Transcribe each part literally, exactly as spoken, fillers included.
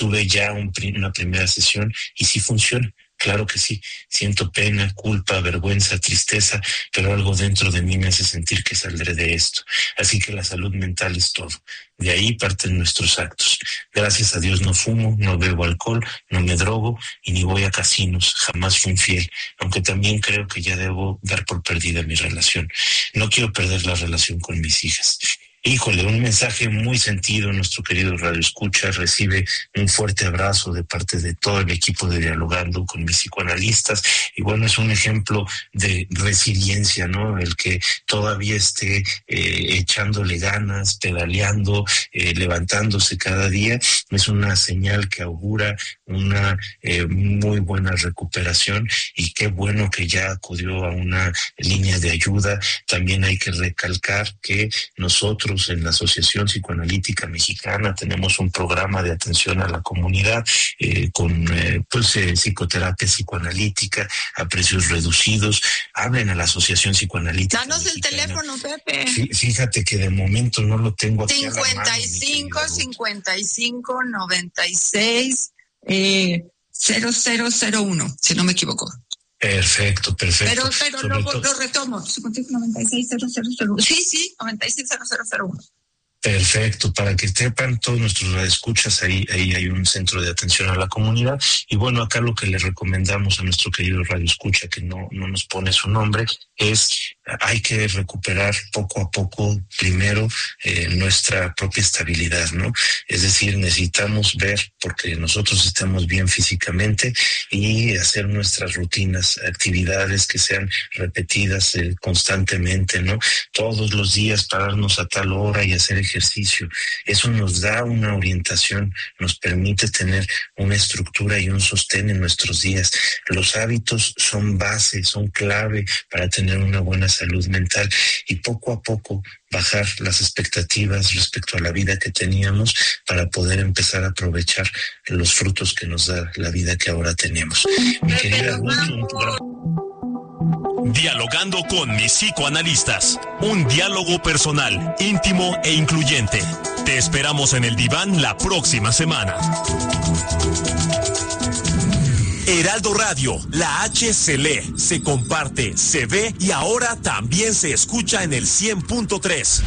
tuve ya un, una primera sesión y sí funciona. Claro que sí, siento pena, culpa, vergüenza, tristeza, pero algo dentro de mí me hace sentir que saldré de esto. Así que la salud mental es todo. De ahí parten nuestros actos. Gracias a Dios no fumo, no bebo alcohol, no me drogo y ni voy a casinos. Jamás fui infiel, aunque también creo que ya debo dar por perdida mi relación. No quiero perder la relación con mis hijas. Híjole, un mensaje muy sentido. Nuestro querido Radio Escucha recibe un fuerte abrazo de parte de todo el equipo de Dialogando con mis psicoanalistas. Y bueno, es un ejemplo de resiliencia, ¿no? El que todavía esté eh, echándole ganas, pedaleando, eh, levantándose cada día, es una señal que augura una eh, muy buena recuperación. Y qué bueno que ya acudió a una línea de ayuda. También hay que recalcar que nosotros en la Asociación Psicoanalítica Mexicana tenemos un programa de atención a la comunidad eh, con eh, pues eh, psicoterapia psicoanalítica a precios reducidos. Hablen a la Asociación Psicoanalítica Danos Mexicana. El teléfono, Pepe. Fíjate que de momento no lo tengo aquí cincuenta y cinco, cincuenta y cinco, noventa y seis, eh, cero cero cero uno, si no me equivoco. Perfecto, perfecto. Pero, pero lo, todo... lo retomo. cincuenta y cinco, noventa y seis, cero cero cero uno. Sí, sí, noventa y seis, cero cero cero uno. Perfecto, para que sepan todos nuestros radioescuchas, ahí, ahí hay un centro de atención a la comunidad. Y bueno, acá lo que le recomendamos a nuestro querido radioescucha, que no, no nos pone su nombre, es hay que recuperar poco a poco primero eh, nuestra propia estabilidad, ¿no? Es decir, necesitamos ver, porque nosotros estamos bien físicamente, y hacer nuestras rutinas, actividades que sean repetidas eh, constantemente, ¿no? Todos los días pararnos a tal hora y hacer ejercicio. Eso nos da una orientación, nos permite tener una estructura y un sostén en nuestros días. Los hábitos son base, son clave para tener una buena salud mental y poco a poco bajar las expectativas respecto a la vida que teníamos para poder empezar a aprovechar los frutos que nos da la vida que ahora tenemos. Mi querida Ruth, un programa... Dialogando con mis psicoanalistas. Un diálogo personal, íntimo e incluyente. Te esperamos en el diván la próxima semana. Heraldo Radio, la H se lee, se comparte, se ve y ahora también se escucha en el cien punto tres.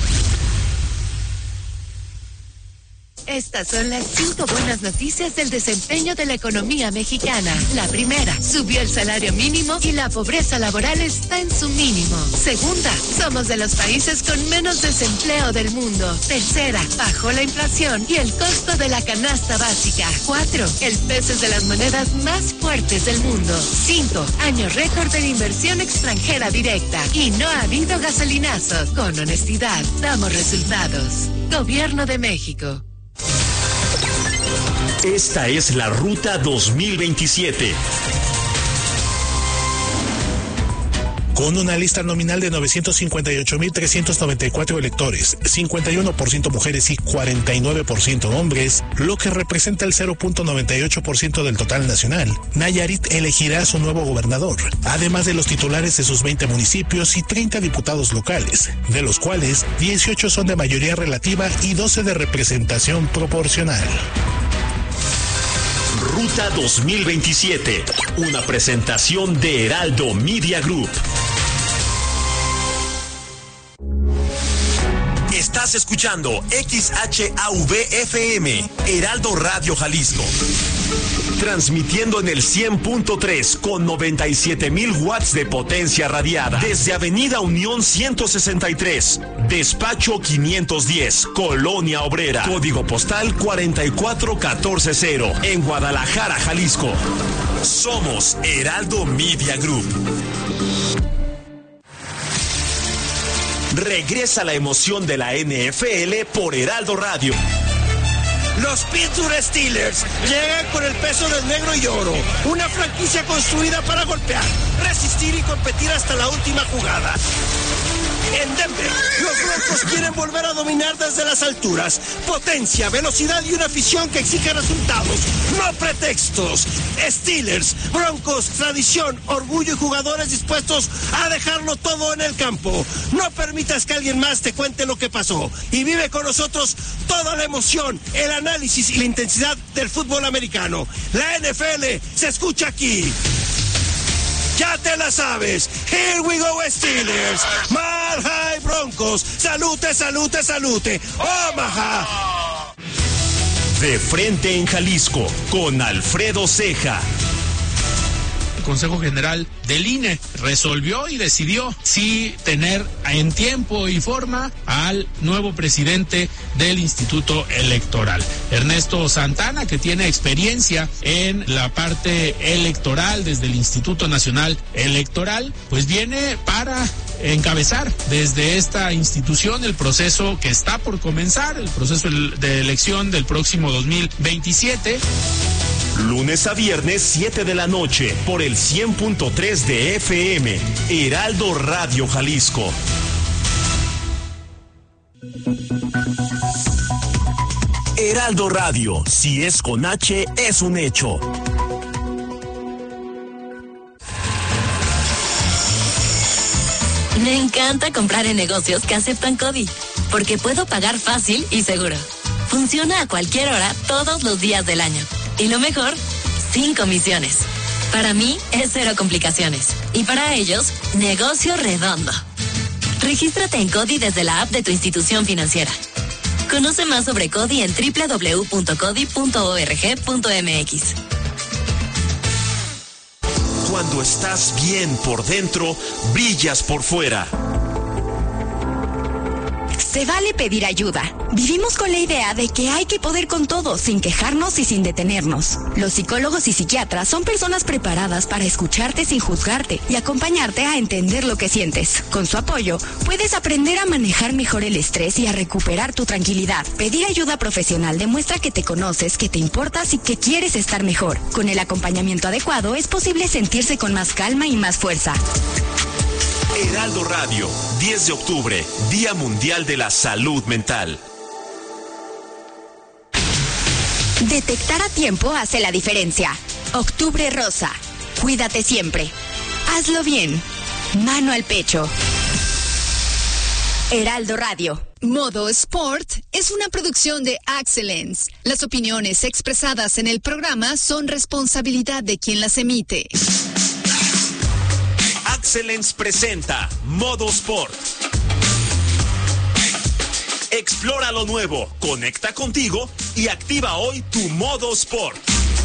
Estas son las cinco buenas noticias del desempeño de la economía mexicana. La primera, subió el salario mínimo y la pobreza laboral está en su mínimo. Segunda, somos de los países con menos desempleo del mundo. Tercera, bajó la inflación y el costo de la canasta básica. Cuatro, el peso es de las monedas más fuertes del mundo. Cinco, año récord de inversión extranjera directa. Y no ha habido gasolinazos. Con honestidad, damos resultados. Gobierno de México. Esta es la Ruta dos mil veintisiete. Con una lista nominal de novecientos cincuenta y ocho mil trescientos noventa y cuatro electores, cincuenta y uno por ciento mujeres y cuarenta y nueve por ciento hombres, lo que representa el cero punto noventa y ocho por ciento del total nacional, Nayarit elegirá a su nuevo gobernador, además de los titulares de sus veinte municipios y treinta diputados locales, de los cuales dieciocho son de mayoría relativa y doce de representación proporcional. Ruta dos mil veintisiete, una presentación de Heraldo Media Group. Estás escuchando X H A V F M, Heraldo Radio Jalisco. Transmitiendo en el cien punto tres con noventa y siete mil watts de potencia radiada. Desde Avenida Unión ciento sesenta y tres, Despacho quinientos diez, Colonia Obrera. Código postal cuarenta y cuatro catorce cero, en Guadalajara, Jalisco. Somos Heraldo Media Group. Regresa la emoción de la N F L por Heraldo Radio. Los Pittsburgh Steelers llegan con el peso del negro y oro. Una franquicia construida para golpear, resistir y competir hasta la última jugada. En Denver, los Broncos quieren volver a dominar desde las alturas. Potencia, velocidad y una afición que exige resultados, no pretextos. Steelers, Broncos, tradición, orgullo y jugadores dispuestos a dejarlo todo en el campo. No permitas que alguien más te cuente lo que pasó y vive con nosotros toda la emoción, el análisis y la intensidad del fútbol americano. La N F L se escucha aquí. Ya te la sabes. Here we go, Steelers. Mile High Broncos. Salute, salute, salute. Omaha. De frente en Jalisco, con Alfredo Ceja. Consejo General del I N E resolvió y decidió sí tener en tiempo y forma al nuevo presidente del Instituto Electoral, Ernesto Santana, que tiene experiencia en la parte electoral desde el Instituto Nacional Electoral, pues viene para encabezar desde esta institución el proceso que está por comenzar, el proceso de elección del próximo dos mil veintisiete. Lunes a viernes, siete de la noche, por el cien punto tres de F M, Heraldo Radio Jalisco. Heraldo Radio, si es con H, es un hecho. Me encanta comprar en negocios que aceptan CODI, porque puedo pagar fácil y seguro. Funciona a cualquier hora, todos los días del año. Y lo mejor, sin comisiones. Para mí es cero complicaciones. Y para ellos, negocio redondo. Regístrate en CODI desde la app de tu institución financiera. Conoce más sobre CODI en doble u doble u doble u punto codi punto org punto m x. Cuando estás bien por dentro, brillas por fuera. Se vale pedir ayuda. Vivimos con la idea de que hay que poder con todo, sin quejarnos y sin detenernos. Los psicólogos y psiquiatras son personas preparadas para escucharte sin juzgarte y acompañarte a entender lo que sientes. Con su apoyo, puedes aprender a manejar mejor el estrés y a recuperar tu tranquilidad. Pedir ayuda profesional demuestra que te conoces, que te importas y que quieres estar mejor. Con el acompañamiento adecuado, es posible sentirse con más calma y más fuerza. Heraldo Radio, diez de octubre, Día Mundial de la Salud Mental. Detectar a tiempo hace la diferencia. Octubre Rosa. Cuídate siempre. Hazlo bien. Mano al pecho. Heraldo Radio. Modo Sport es una producción de Excellence. Las opiniones expresadas en el programa son responsabilidad de quien las emite. Excellence presenta Modo Sport. Explora lo nuevo, conecta contigo y activa hoy tu Modo Sport.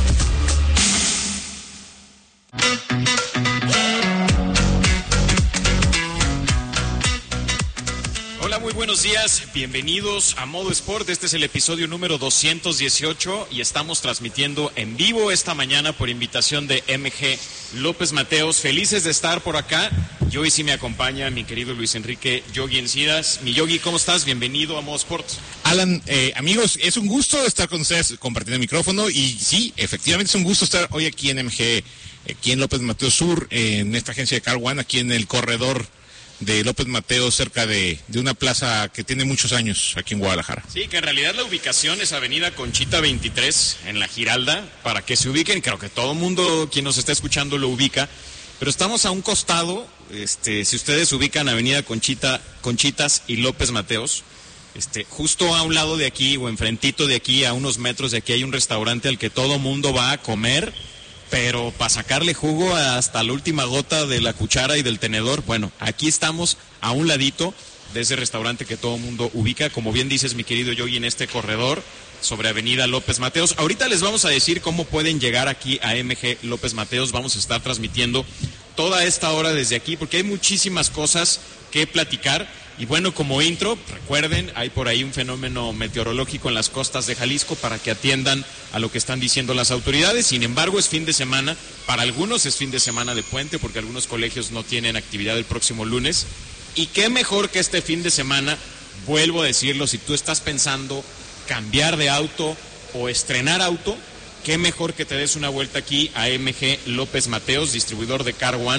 Hola, muy buenos días, bienvenidos a Modo Sport. Este es el episodio número doscientos dieciocho y estamos transmitiendo en vivo esta mañana por invitación de M G López Mateos. Felices de estar por acá y hoy sí me acompaña mi querido Luis Enrique Yogi Encinas. Mi Yogi, ¿cómo estás? Bienvenido a Modo Sport. Alan, eh, amigos, es un gusto estar con ustedes compartiendo el micrófono y sí, efectivamente es un gusto estar hoy aquí en M G, aquí en López Mateos Sur, en esta agencia de Car One, aquí en el corredor de López Mateos, cerca de, de una plaza que tiene muchos años aquí en Guadalajara. Sí, que en realidad la ubicación es Avenida Conchita veintitrés, en La Giralda, para que se ubiquen. Creo que todo el mundo, quien nos está escuchando, lo ubica, pero estamos a un costado, este, si ustedes ubican Avenida Conchita, Conchitas y López Mateos, este, justo a un lado de aquí, o enfrentito de aquí, a unos metros de aquí, hay un restaurante al que todo mundo va a comer, pero para sacarle jugo hasta la última gota de la cuchara y del tenedor. Bueno, aquí estamos a un ladito de ese restaurante que todo el mundo ubica, como bien dices, mi querido Yogi, en este corredor sobre Avenida López Mateos. Ahorita les vamos a decir cómo pueden llegar aquí a M G López Mateos. Vamos a estar transmitiendo toda esta hora desde aquí, porque hay muchísimas cosas que platicar. Y bueno, como intro, recuerden, hay por ahí un fenómeno meteorológico en las costas de Jalisco para que atiendan a lo que están diciendo las autoridades. Sin embargo, es fin de semana, para algunos es fin de semana de puente, porque algunos colegios no tienen actividad el próximo lunes. Y qué mejor que este fin de semana, vuelvo a decirlo, si tú estás pensando cambiar de auto o estrenar auto, qué mejor que te des una vuelta aquí a M G López Mateos, distribuidor de Car One,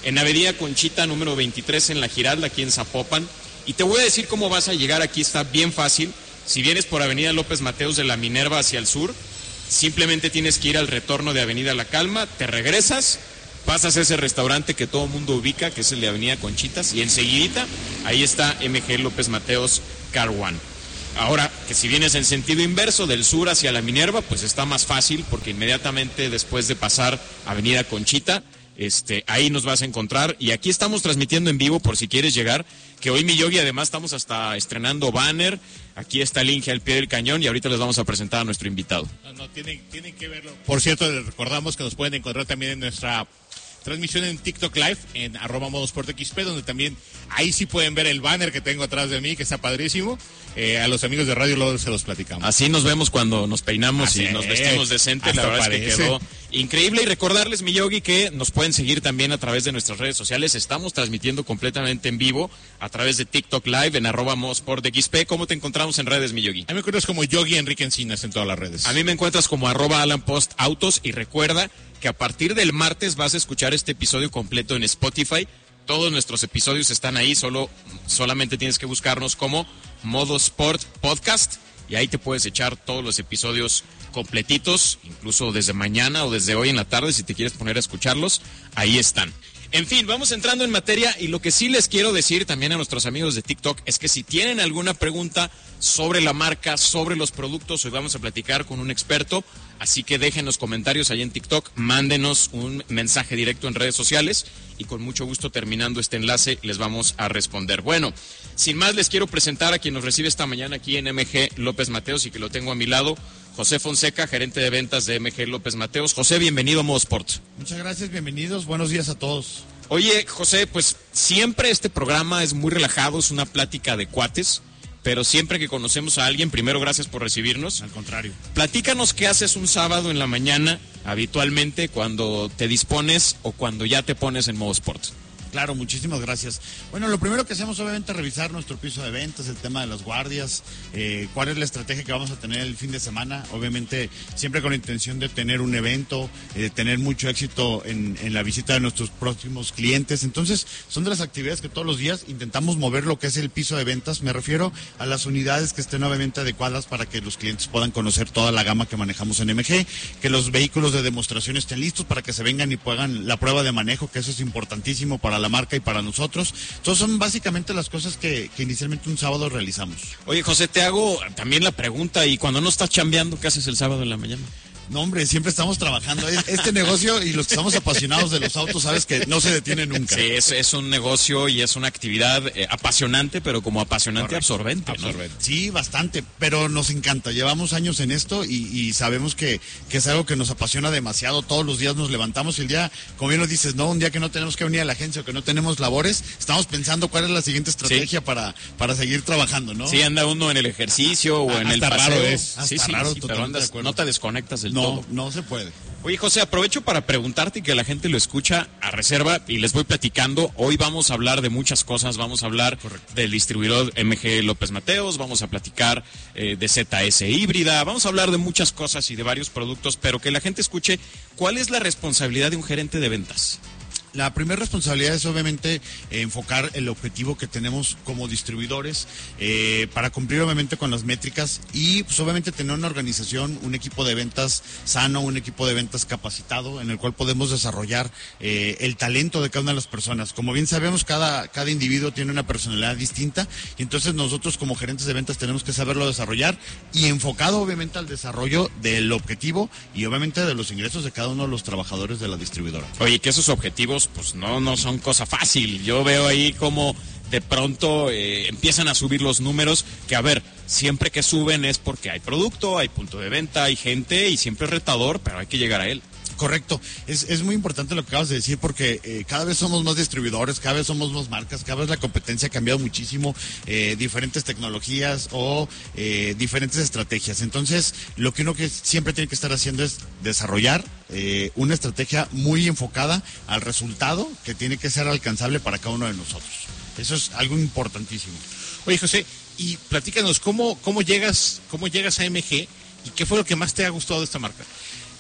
en Avenida Conchita número veintitrés en La Giralda, aquí en Zapopan. Y te voy a decir cómo vas a llegar aquí, está bien fácil. Si vienes por Avenida López Mateos de la Minerva hacia el sur, simplemente tienes que ir al retorno de Avenida La Calma, te regresas, pasas a ese restaurante que todo el mundo ubica, que es el de Avenida Conchitas, y enseguidita ahí está M G López Mateos Car One. Ahora, que si vienes en sentido inverso, del sur hacia la Minerva, pues está más fácil, porque inmediatamente después de pasar Avenida Conchita, este, ahí nos vas a encontrar. Y aquí estamos transmitiendo en vivo por si quieres llegar, que hoy mi Yogi, además estamos hasta estrenando banner. Aquí está el Inge al pie del cañón y ahorita les vamos a presentar a nuestro invitado. No, no, tienen, tienen que verlo. Por cierto, les recordamos que nos pueden encontrar también en nuestra transmisión en TikTok Live, en arroba modosportxp, donde también ahí sí pueden ver el banner que tengo atrás de mí, que está padrísimo. Eh, a los amigos de radio luego se los platicamos. Así nos vemos cuando nos peinamos Así y nos es. vestimos decente. La verdad parece. es que quedó increíble. Y recordarles, mi Yogi, que nos pueden seguir también a través de nuestras redes sociales. Estamos transmitiendo completamente en vivo a través de TikTok Live en arroba modosportxp. ¿Cómo te encontramos en redes, mi Yogi? A mí me encuentras como Yogi Enrique Encinas en todas las redes. A mí me encuentras como arroba Alan Post Autos. Y recuerda que a partir del martes vas a escuchar este episodio completo en Spotify. Todos nuestros episodios están ahí, solo solamente tienes que buscarnos como Modo Sport Podcast y ahí te puedes echar todos los episodios completitos, incluso desde mañana o desde hoy en la tarde si te quieres poner a escucharlos, ahí están. En fin, vamos entrando en materia y lo que sí les quiero decir también a nuestros amigos de TikTok es que si tienen alguna pregunta sobre la marca, sobre los productos, hoy vamos a platicar con un experto, así que dejen los comentarios ahí en TikTok, mándenos un mensaje directo en redes sociales y con mucho gusto terminando este enlace les vamos a responder. Bueno, sin más les quiero presentar a quien nos recibe esta mañana aquí en M G López Mateos y que lo tengo a mi lado, José Fonseca, gerente de ventas de M G López Mateos. José, bienvenido a Modo Sport. Muchas gracias, bienvenidos, buenos días a todos. Oye, José, pues siempre este programa es muy relajado, es una plática de cuates, pero siempre que conocemos a alguien, primero gracias por recibirnos. Al contrario. Platícanos qué haces un sábado en la mañana, habitualmente, cuando te dispones o cuando ya te pones en Modo Sport. Claro, muchísimas gracias. Bueno, lo primero que hacemos obviamente es revisar nuestro piso de ventas, el tema de las guardias, eh, cuál es la estrategia que vamos a tener el fin de semana, obviamente siempre con la intención de tener un evento, eh, tener mucho éxito en, en la visita de nuestros próximos clientes. Entonces, son de las actividades que todos los días intentamos mover lo que es el piso de ventas. Me refiero a las unidades que estén obviamente adecuadas para que los clientes puedan conocer toda la gama que manejamos en M G, que los vehículos de demostración estén listos para que se vengan y puedan la prueba de manejo, que eso es importantísimo para la marca y para nosotros. Entonces son básicamente las cosas que, que inicialmente un sábado realizamos. Oye, José, te hago también la pregunta, y cuando no estás chambeando, ¿qué haces el sábado en la mañana? No, hombre, siempre estamos trabajando. Este negocio y los que estamos apasionados de los autos, sabes que no se detiene nunca. Sí, es, es un negocio y es una actividad eh, apasionante, pero como apasionante, Correcto. absorbente, ¿no? absorbente. Sí, bastante, pero nos encanta. Llevamos años en esto y, y sabemos que, que es algo que nos apasiona demasiado. Todos los días nos levantamos y el día, como bien lo dices, no, un día que no tenemos que venir a la agencia o que no tenemos labores, estamos pensando cuál es la siguiente estrategia sí. para, para seguir trabajando, ¿no? Sí, anda uno en el ejercicio o ah, en el paseo. Raro es. Sí, hasta sí, raro, sí, pero andas, no te desconectas del no, todo. No, no se puede. Oye, José, aprovecho para preguntarte y que la gente lo escucha a reserva y les voy platicando. Hoy vamos a hablar de muchas cosas. Vamos a hablar Correcto. del distribuidor M G López Mateos, vamos a platicar eh, de Z S híbrida, vamos a hablar de muchas cosas y de varios productos, pero que la gente escuche cuál es la responsabilidad de un gerente de ventas. La primera responsabilidad es obviamente eh, enfocar el objetivo que tenemos como distribuidores eh, para cumplir obviamente con las métricas y pues obviamente tener una organización, un equipo de ventas sano, un equipo de ventas capacitado en el cual podemos desarrollar eh, el talento de cada una de las personas. Como bien sabemos, cada, cada individuo tiene una personalidad distinta y entonces nosotros como gerentes de ventas tenemos que saberlo desarrollar y enfocado obviamente al desarrollo del objetivo y obviamente de los ingresos de cada uno de los trabajadores de la distribuidora. Oye, que esos objetivos pues no, no son cosa fácil. Yo veo ahí como de pronto eh, empiezan a subir los números, que a ver, siempre que suben es porque hay producto, hay punto de venta, hay gente y siempre es retador, pero hay que llegar a él. Correcto, es, es muy importante lo que acabas de decir porque eh, cada vez somos más distribuidores, cada vez somos más marcas, cada vez la competencia ha cambiado muchísimo, eh, diferentes tecnologías o eh, diferentes estrategias. Entonces, lo que uno que siempre tiene que estar haciendo es desarrollar eh, una estrategia muy enfocada al resultado que tiene que ser alcanzable para cada uno de nosotros. Eso es algo importantísimo. Oye, José, y platícanos, ¿cómo, cómo, llegas, cómo llegas a M G y qué fue lo que más te ha gustado de esta marca?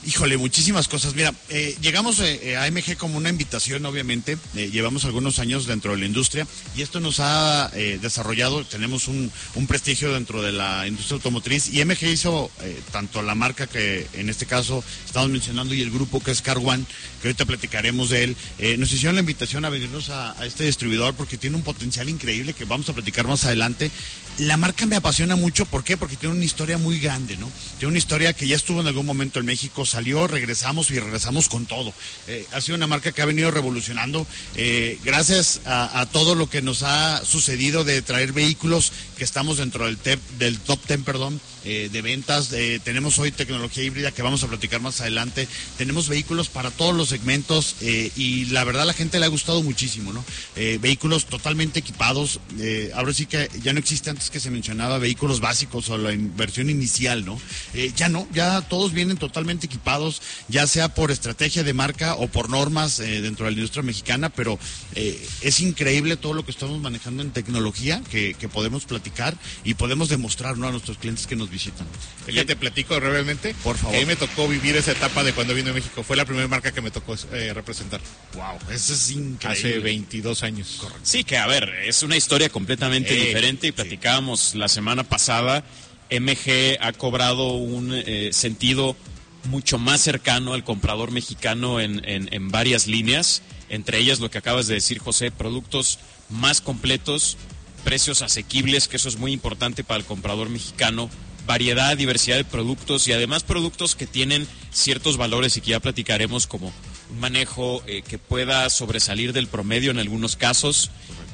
Híjole, muchísimas cosas. Mira, eh, llegamos eh, a M G como una invitación, obviamente. Eh, llevamos algunos años dentro de la industria y esto nos ha eh, desarrollado. Tenemos un, un prestigio dentro de la industria automotriz y M G hizo eh, tanto la marca que en este caso estamos mencionando y el grupo que es Car One, que ahorita platicaremos de él. Eh, nos hicieron la invitación a venirnos a, a este distribuidor porque tiene un potencial increíble que vamos a platicar más adelante. La marca me apasiona mucho, ¿por qué? Porque tiene una historia muy grande, ¿no? Tiene una historia que ya estuvo en algún momento en México, salió, regresamos y regresamos con todo. Eh, ha sido una marca que ha venido revolucionando eh, gracias a, a todo lo que nos ha sucedido de traer vehículos que estamos dentro del, tep, del top diez, perdón, eh, de ventas. Eh, tenemos hoy tecnología híbrida que vamos a platicar más adelante. Tenemos vehículos para todos los segmentos eh, y la verdad a la gente le ha gustado muchísimo, ¿no? Eh, vehículos totalmente equipados. Eh, ahora sí que ya no existe antes que se mencionaba vehículos básicos o la versión inicial, ¿no? Eh, ya no, ya todos vienen totalmente equipados, ya sea por estrategia de marca o por normas eh, dentro de la industria mexicana, pero eh, es increíble todo lo que estamos manejando en tecnología que, que podemos platicar y podemos demostrar, ¿no?, a nuestros clientes que nos visitan. Ya te platico brevemente. Por favor. Que a mí me tocó vivir esa etapa de cuando vine a México. Fue la primera marca que me tocó eh, representar. Wow, eso es increíble. Hace veintidós años. Correcto. Sí, que a ver, es una historia completamente eh, diferente y platicábamos sí. la semana pasada. M G ha cobrado un eh, sentido mucho más cercano al comprador mexicano en, en, en varias líneas, entre ellas lo que acabas de decir, José, productos más completos, precios asequibles, que eso es muy importante para el comprador mexicano, variedad, diversidad de productos y además productos que tienen ciertos valores y que ya platicaremos, como un manejo eh, que pueda sobresalir del promedio en algunos casos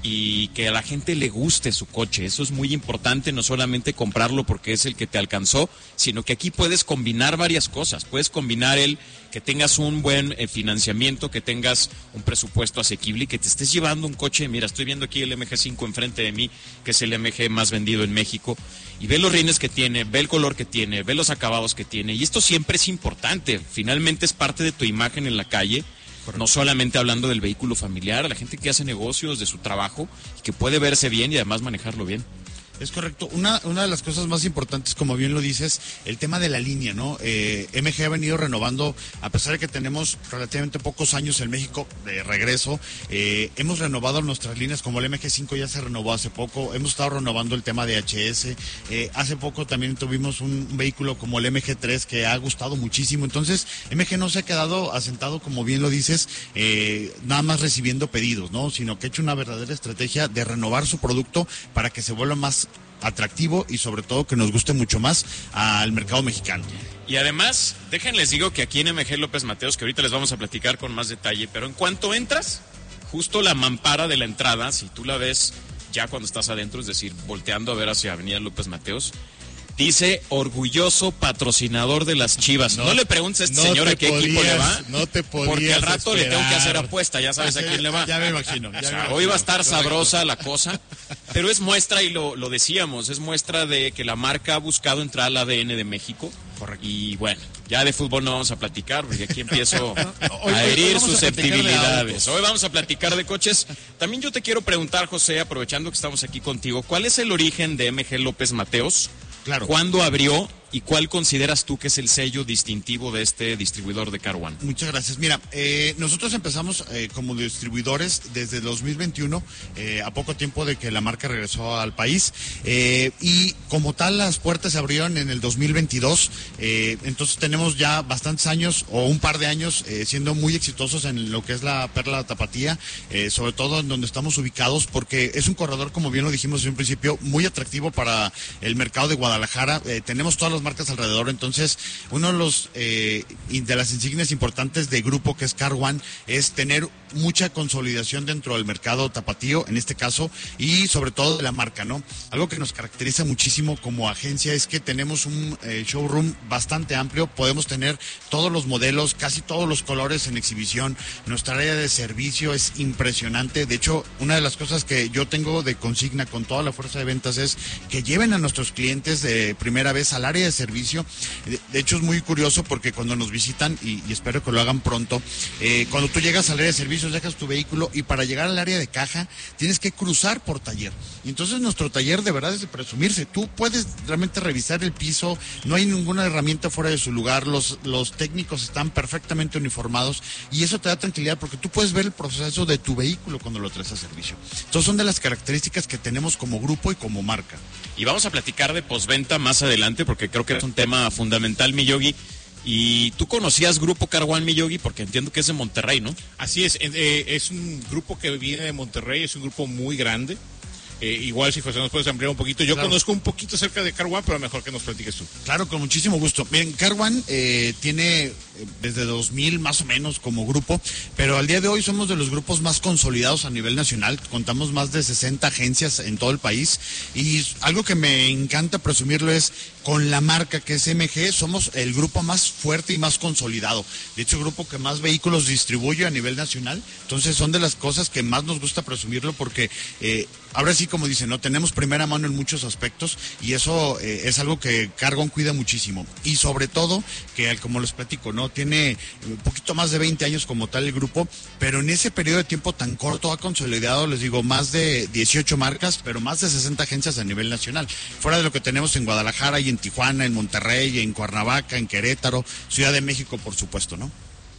y que a la gente le guste su coche. Eso es muy importante, no solamente comprarlo porque es el que te alcanzó, sino que aquí puedes combinar varias cosas. Puedes combinar el que tengas un buen eh, financiamiento, que tengas un presupuesto asequible y que te estés llevando un coche. Mira, estoy viendo aquí el M G cinco enfrente de mí, que es el M G más vendido en México, y ve los rines que tiene, ve el color que tiene, ve los acabados que tiene, y esto siempre es importante. Finalmente es parte de tu imagen en la calle. Correcto. No solamente hablando del vehículo familiar, a la gente que hace negocios, de su trabajo, y que puede verse bien y además manejarlo bien. Es correcto. Una, una de las cosas más importantes, como bien lo dices, el tema de la línea, ¿no? Eh, M G ha venido renovando, a pesar de que tenemos relativamente pocos años en México de regreso, eh, hemos renovado nuestras líneas, como el M G cinco ya se renovó hace poco, hemos estado renovando el tema de H S, eh, hace poco también tuvimos un, un vehículo como el M G tres que ha gustado muchísimo, entonces M G no se ha quedado asentado, como bien lo dices, eh, nada más recibiendo pedidos, ¿no? Sino que ha hecho una verdadera estrategia de renovar su producto para que se vuelva más atractivo y sobre todo que nos guste mucho más al mercado mexicano. Y además, déjenles digo que aquí en M G López Mateos, que ahorita les vamos a platicar con más detalle, pero en cuanto entras, justo la mampara de la entrada, si tú la ves ya cuando estás adentro, es decir, volteando a ver hacia Avenida López Mateos, dice orgulloso patrocinador de las Chivas. No, no le preguntes a este no señor a qué podías, equipo le va, no te porque al rato esperar. le tengo que hacer apuesta, ya sabes a quién le va. Ya me imagino. Ya o sea, me imagino. Hoy va a estar sabrosa la cosa, pero es muestra, y lo, lo decíamos, es muestra de que la marca ha buscado entrar al A D N de México. Correcto. Y bueno, ya de fútbol no vamos a platicar, porque aquí empiezo a herir susceptibilidades. Hoy vamos a platicar de coches. También yo te quiero preguntar, José, aprovechando que estamos aquí contigo, ¿cuál es el origen de M G López Mateos? Claro. ¿Cuándo abrió y cuál consideras tú que es el sello distintivo de este distribuidor de Car One? Muchas gracias. Mira, eh, nosotros empezamos eh, como distribuidores desde el dos mil veintiuno, eh, a poco tiempo de que la marca regresó al país, eh, y como tal las puertas se abrieron en el dos mil veintidós, eh, entonces tenemos ya bastantes años o un par de años eh, siendo muy exitosos en lo que es la Perla Tapatía, eh, sobre todo en donde estamos ubicados, porque es un corredor, como bien lo dijimos en un principio, muy atractivo para el mercado de Guadalajara. Eh, tenemos todas las marcas alrededor, entonces uno de los eh, de las insignias importantes de grupo que es Car One es tener mucha consolidación dentro del mercado tapatío, en este caso, y sobre todo de la marca, ¿no? Algo que nos caracteriza muchísimo como agencia es que tenemos un eh, showroom bastante amplio, podemos tener todos los modelos, casi todos los colores en exhibición, nuestra área de servicio es impresionante. De hecho, una de las cosas que yo tengo de consigna con toda la fuerza de ventas es que lleven a nuestros clientes de primera vez al área de servicio. De, de hecho, es muy curioso porque cuando nos visitan, y, y espero que lo hagan pronto, eh, cuando tú llegas al área de servicio servicios, dejas tu vehículo y para llegar al área de caja tienes que cruzar por taller. Y entonces nuestro taller de verdad es de presumirse. Tú puedes realmente revisar el piso, no hay ninguna herramienta fuera de su lugar, los, los técnicos están perfectamente uniformados y eso te da tranquilidad porque tú puedes ver el proceso de tu vehículo cuando lo traes a servicio. Entonces son de las características que tenemos como grupo y como marca. Y vamos a platicar de postventa más adelante porque creo que es un tema fundamental, mi Yogi. Y tú conocías Grupo Car One, mi Yogi, porque entiendo que es de Monterrey, ¿no? Así es, eh, es un grupo que viene de Monterrey, es un grupo muy grande. Eh, igual si José nos puedes ampliar un poquito. Yo claro. conozco un poquito acerca de Car One, pero mejor que nos platiques tú. Claro, con muchísimo gusto. Miren, Car One eh, tiene eh, desde dos mil más o menos como grupo, pero al día de hoy somos de los grupos más consolidados a nivel nacional. Contamos más de sesenta agencias en todo el país y algo que me encanta presumirlo es con la marca que es M G, somos el grupo más fuerte y más consolidado. De hecho, el grupo que más vehículos distribuye a nivel nacional. Entonces son de las cosas que más nos gusta presumirlo porque eh, ahora sí, como dicen, ¿no? Tenemos primera mano en muchos aspectos y eso eh, es algo que Car One cuida muchísimo. Y sobre todo, que como les platico, ¿no? Tiene un poquito más de veinte años como tal el grupo, pero en ese periodo de tiempo tan corto ha consolidado, les digo, más de dieciocho marcas, pero más de sesenta agencias a nivel nacional. Fuera de lo que tenemos en Guadalajara y en Tijuana, en Monterrey, en Cuernavaca, en Querétaro, Ciudad de México, por supuesto, ¿no?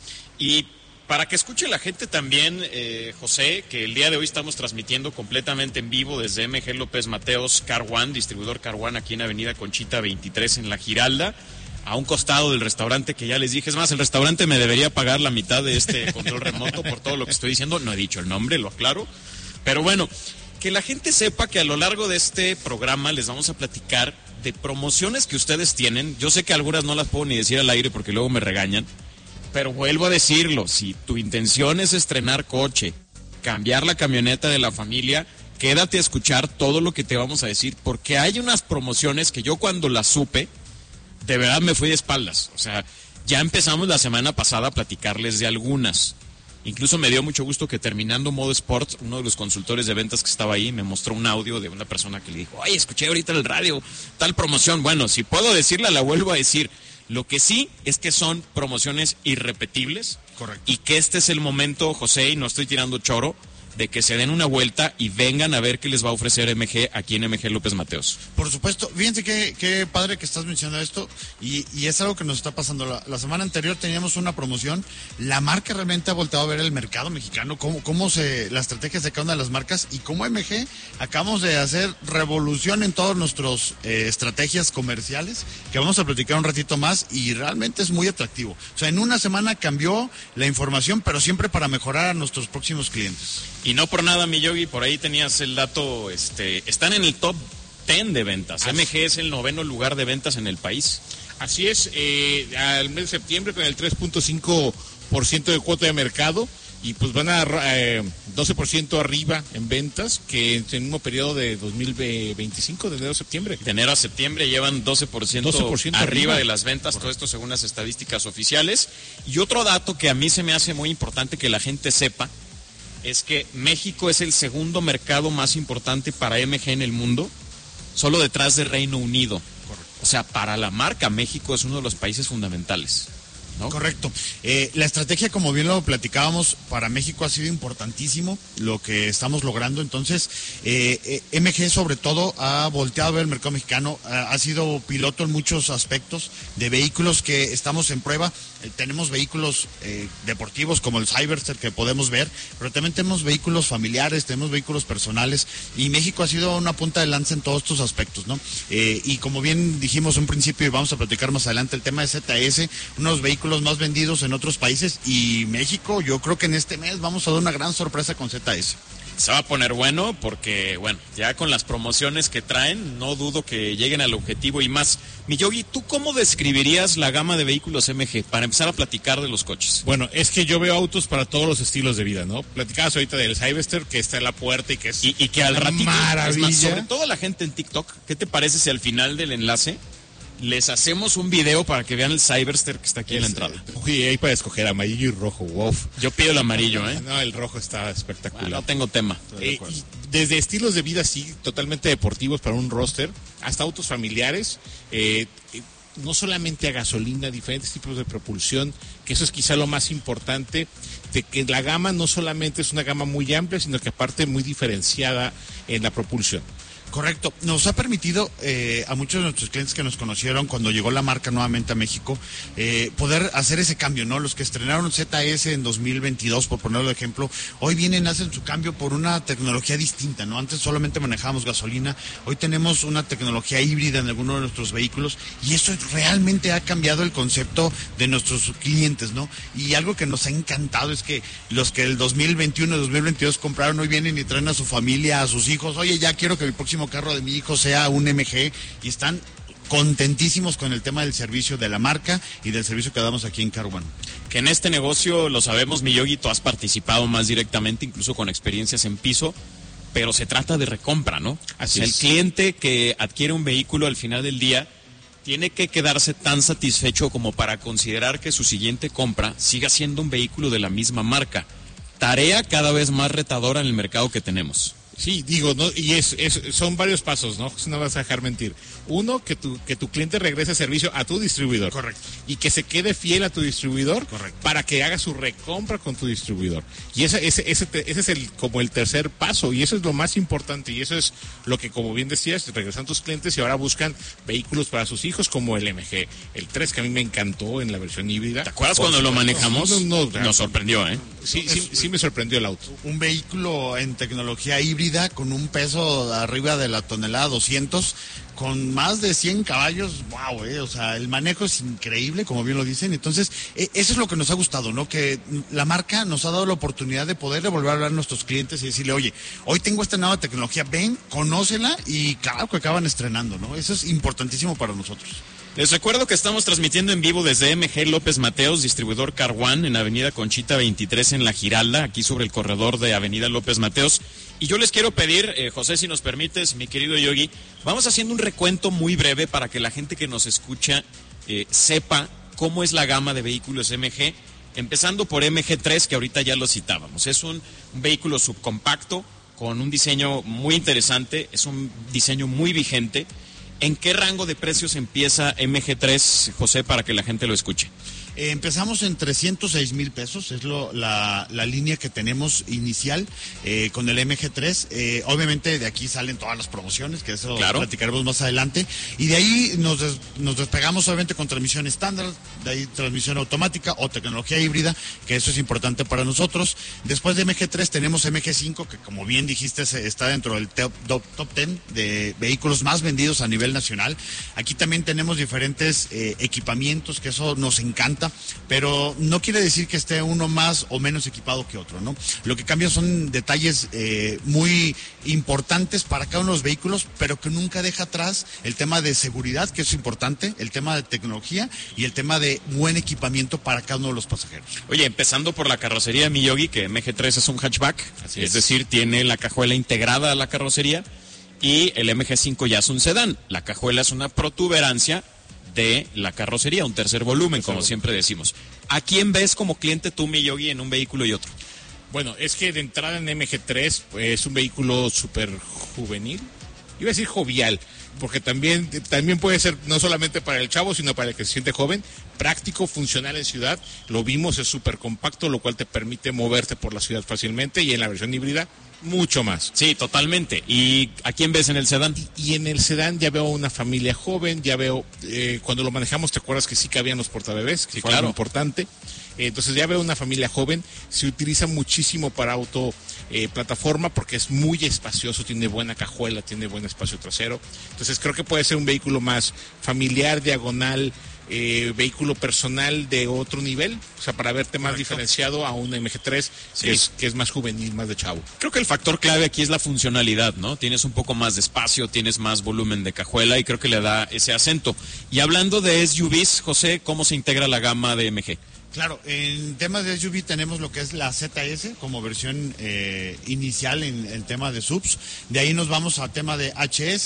Y para que escuche la gente también, eh, José, que el día de hoy estamos transmitiendo completamente en vivo desde M G López Mateos Car One, distribuidor Car One aquí en Avenida Conchita veintitrés en La Giralda, a un costado del restaurante que ya les dije. Es más, el restaurante me debería pagar la mitad de este control remoto por todo lo que estoy diciendo. No he dicho el nombre, lo aclaro. Pero bueno, que la gente sepa que a lo largo de este programa les vamos a platicar de promociones que ustedes tienen. Yo sé que algunas no las puedo ni decir al aire porque luego me regañan. Pero vuelvo a decirlo, si tu intención es estrenar coche, cambiar la camioneta de la familia, quédate a escuchar todo lo que te vamos a decir, porque hay unas promociones que yo cuando las supe, de verdad me fui de espaldas. O sea, ya empezamos la semana pasada a platicarles de algunas. Incluso me dio mucho gusto que terminando Modo Sport, uno de los consultores de ventas que estaba ahí, me mostró un audio de una persona que le dijo, oye, escuché ahorita en el radio tal promoción. Bueno, si puedo decirla, la vuelvo a decir. Lo que sí es que son promociones irrepetibles. Correcto. Y que este es el momento, José, y no estoy tirando choro, de que se den una vuelta y vengan a ver qué les va a ofrecer M G aquí en M G López Mateos. Por supuesto, fíjense qué, qué padre que estás mencionando esto y, y es algo que nos está pasando. La, la semana anterior teníamos una promoción, la marca realmente ha volteado a ver el mercado mexicano, cómo, cómo se, las estrategias de cada una de las marcas y como M G acabamos de hacer revolución en todas nuestras eh, estrategias comerciales que vamos a platicar un ratito más y realmente es muy atractivo. O sea, en una semana cambió la información, pero siempre para mejorar a nuestros próximos clientes. Y no por nada, mi Yogi, por ahí tenías el dato, este, están en el top diez de ventas. Así. M G es el noveno lugar de ventas en el país. Así es, eh, al mes de septiembre con el tres punto cinco por ciento de cuota de mercado y pues van a eh, doce por ciento arriba en ventas que en el mismo periodo de dos mil veinticinco, de enero a septiembre. De enero a septiembre llevan doce por ciento, doce por ciento arriba, arriba de las ventas, correcto. Todo esto según las estadísticas oficiales. Y otro dato que a mí se me hace muy importante que la gente sepa, es que México es el segundo mercado más importante para M G en el mundo, solo detrás de Reino Unido. Correcto. O sea, para la marca, México es uno de los países fundamentales, ¿no? Correcto. Eh, la estrategia, como bien lo platicábamos, para México ha sido importantísimo lo que estamos logrando. Entonces, eh, eh, M G sobre todo ha volteado a ver el mercado mexicano, ha, ha sido piloto en muchos aspectos de vehículos que estamos en prueba. Eh, tenemos vehículos eh, deportivos como el Cyberster que podemos ver, pero también tenemos vehículos familiares, tenemos vehículos personales y México ha sido una punta de lanza en todos estos aspectos, ¿no? Eh, y como bien dijimos un principio y vamos a platicar más adelante, el tema de Z S, unos vehículos más vendidos en otros países y México, yo creo que en este mes vamos a dar una gran sorpresa con Z S. Se va a poner bueno porque, bueno, ya con las promociones que traen, no dudo que lleguen al objetivo y más. Mi Yogi, ¿tú cómo describirías la gama de vehículos M G para empezar a platicar de los coches? Bueno, es que yo veo autos para todos los estilos de vida, ¿no? Platicabas ahorita del Cyberster que está en la puerta y que es y, y que al ratito, maravilla. Es más, sobre todo la gente en TikTok, ¿qué te parece si al final del enlace les hacemos un video para que vean el Cyberster que está aquí es, en la entrada? Uy, ahí para escoger amarillo y rojo, wow. Yo pido el amarillo, ¿eh? No, el rojo está espectacular. Bueno, no tengo tema. Eh, y desde estilos de vida, sí, totalmente deportivos para un roster, hasta autos familiares. Eh, no solamente a gasolina, diferentes tipos de propulsión, que eso es quizá lo más importante, de que la gama no solamente es una gama muy amplia, sino que aparte muy diferenciada en la propulsión. Correcto. Nos ha permitido eh, a muchos de nuestros clientes que nos conocieron cuando llegó la marca nuevamente a México, eh, poder hacer ese cambio, ¿no? Los que estrenaron Z S en dos mil veintidós, por ponerlo de ejemplo, hoy vienen, hacen su cambio por una tecnología distinta, ¿no? Antes solamente manejábamos gasolina, hoy tenemos una tecnología híbrida en alguno de nuestros vehículos y eso realmente ha cambiado el concepto de nuestros clientes, ¿no? Y algo que nos ha encantado es que los que el dos mil veintiuno, dos mil veintidós compraron, hoy vienen y traen a su familia, a sus hijos, oye, ya quiero que el próximo carro de mi hijo sea un M G, y están contentísimos con el tema del servicio de la marca y del servicio que damos aquí en Car One. Que en este negocio, lo sabemos, Miyogi, tú has participado más directamente, incluso con experiencias en piso, pero se trata de recompra, ¿no? Así el es. cliente que adquiere un vehículo al final del día tiene que quedarse tan satisfecho como para considerar que su siguiente compra siga siendo un vehículo de la misma marca. Tarea cada vez más retadora en el mercado que tenemos. Sí, digo, no, y es, es, son varios pasos, ¿no? No vas a dejar mentir. Uno, que tu, que tu cliente regrese servicio a tu distribuidor. Correcto. Y que se quede fiel a tu distribuidor. Correcto. Para que haga su recompra con tu distribuidor. Y ese, ese, ese, ese es el, como el tercer paso, y eso es lo más importante, y eso es lo que, como bien decías, regresan tus clientes y ahora buscan vehículos para sus hijos, como el M G, el tres, que a mí me encantó en la versión híbrida. ¿Te acuerdas cuando lo manejamos? No, no, no, nos sorprendió, ¿eh? Sí, sí, sí me sorprendió el auto. Un vehículo en tecnología híbrida con un peso arriba de la tonelada doscientos, con más de cien caballos, wow, eh, o sea, el manejo es increíble, como bien lo dicen. Entonces, eh, eso es lo que nos ha gustado, ¿no? Que la marca nos ha dado la oportunidad de poderle volver a hablar a nuestros clientes y decirle, oye, hoy tengo esta nueva tecnología, ven, conócela, y claro que acaban estrenando, ¿no? Eso es importantísimo para nosotros. Les recuerdo que estamos transmitiendo en vivo desde M G López Mateos, distribuidor Car One, en Avenida Conchita veintitrés en La Giralda, aquí sobre el corredor de Avenida López Mateos. Y yo les quiero pedir, eh, José, si nos permites, mi querido Yogi, vamos haciendo un recuento muy breve para que la gente que nos escucha eh, sepa cómo es la gama de vehículos M G, empezando por M G tres, que ahorita ya lo citábamos. Es un, un vehículo subcompacto con un diseño muy interesante, es un diseño muy vigente. ¿En qué rango de precios empieza M G tres, José, para que la gente lo escuche? Eh, empezamos en trescientos seis mil pesos, es lo, la, la línea que tenemos inicial eh, con el M G tres. Eh, obviamente de aquí salen todas las promociones, que eso claro. platicaremos más adelante. Y de ahí nos, des, nos despegamos obviamente con transmisión estándar, de ahí transmisión automática o tecnología híbrida, que eso es importante para nosotros. Después de M G tres tenemos M G cinco, que como bien dijiste está dentro del top, top, top diez de vehículos más vendidos a nivel nacional. Aquí también tenemos diferentes eh, equipamientos, que eso nos encanta, pero no quiere decir que esté uno más o menos equipado que otro, ¿no? Lo que cambia son detalles eh, muy importantes para cada uno de los vehículos, pero que nunca deja atrás el tema de seguridad, que es importante, el tema de tecnología y el tema de buen equipamiento para cada uno de los pasajeros. Oye, empezando por la carrocería, Miyogi, que M G tres es un hatchback, Así es. es decir, tiene la cajuela integrada a la carrocería, y el M G cinco ya es un sedán. La cajuela es una protuberancia de la carrocería, un tercer volumen, como siempre decimos. ¿A quién ves como cliente tú, Miyogi, en un vehículo y otro? Bueno, es que de entrada en M G tres pues, es un vehículo súper juvenil, iba a decir jovial, porque también, también puede ser no solamente para el chavo, sino para el que se siente joven, práctico, funcional en ciudad. Lo vimos, es súper compacto, lo cual te permite moverte por la ciudad fácilmente, y en la versión híbrida mucho más. Sí, totalmente. ¿Y a quién ves en el sedán? Y, y en el sedán ya veo una familia joven, ya veo, eh, cuando lo manejamos, ¿te acuerdas que sí cabían los portabebés? Que sí, fue claro. algo importante. Eh, entonces ya veo una familia joven, se utiliza muchísimo para auto eh, plataforma, porque es muy espacioso, tiene buena cajuela, tiene buen espacio trasero. Entonces creo que puede ser un vehículo más familiar, diagonal, Eh, vehículo personal de otro nivel, o sea, para verte más Correcto. diferenciado a un M G tres, sí. que, es, que es más juvenil, más de chavo. Creo que el factor clave aquí es la funcionalidad, ¿no? Tienes un poco más de espacio, tienes más volumen de cajuela, y creo que le da ese acento. Y hablando de S U Vs, José, ¿cómo se integra la gama de M G? Claro, en temas de S U V tenemos lo que es la Z S como versión eh, inicial en el tema de subs. De ahí nos vamos al tema de H S,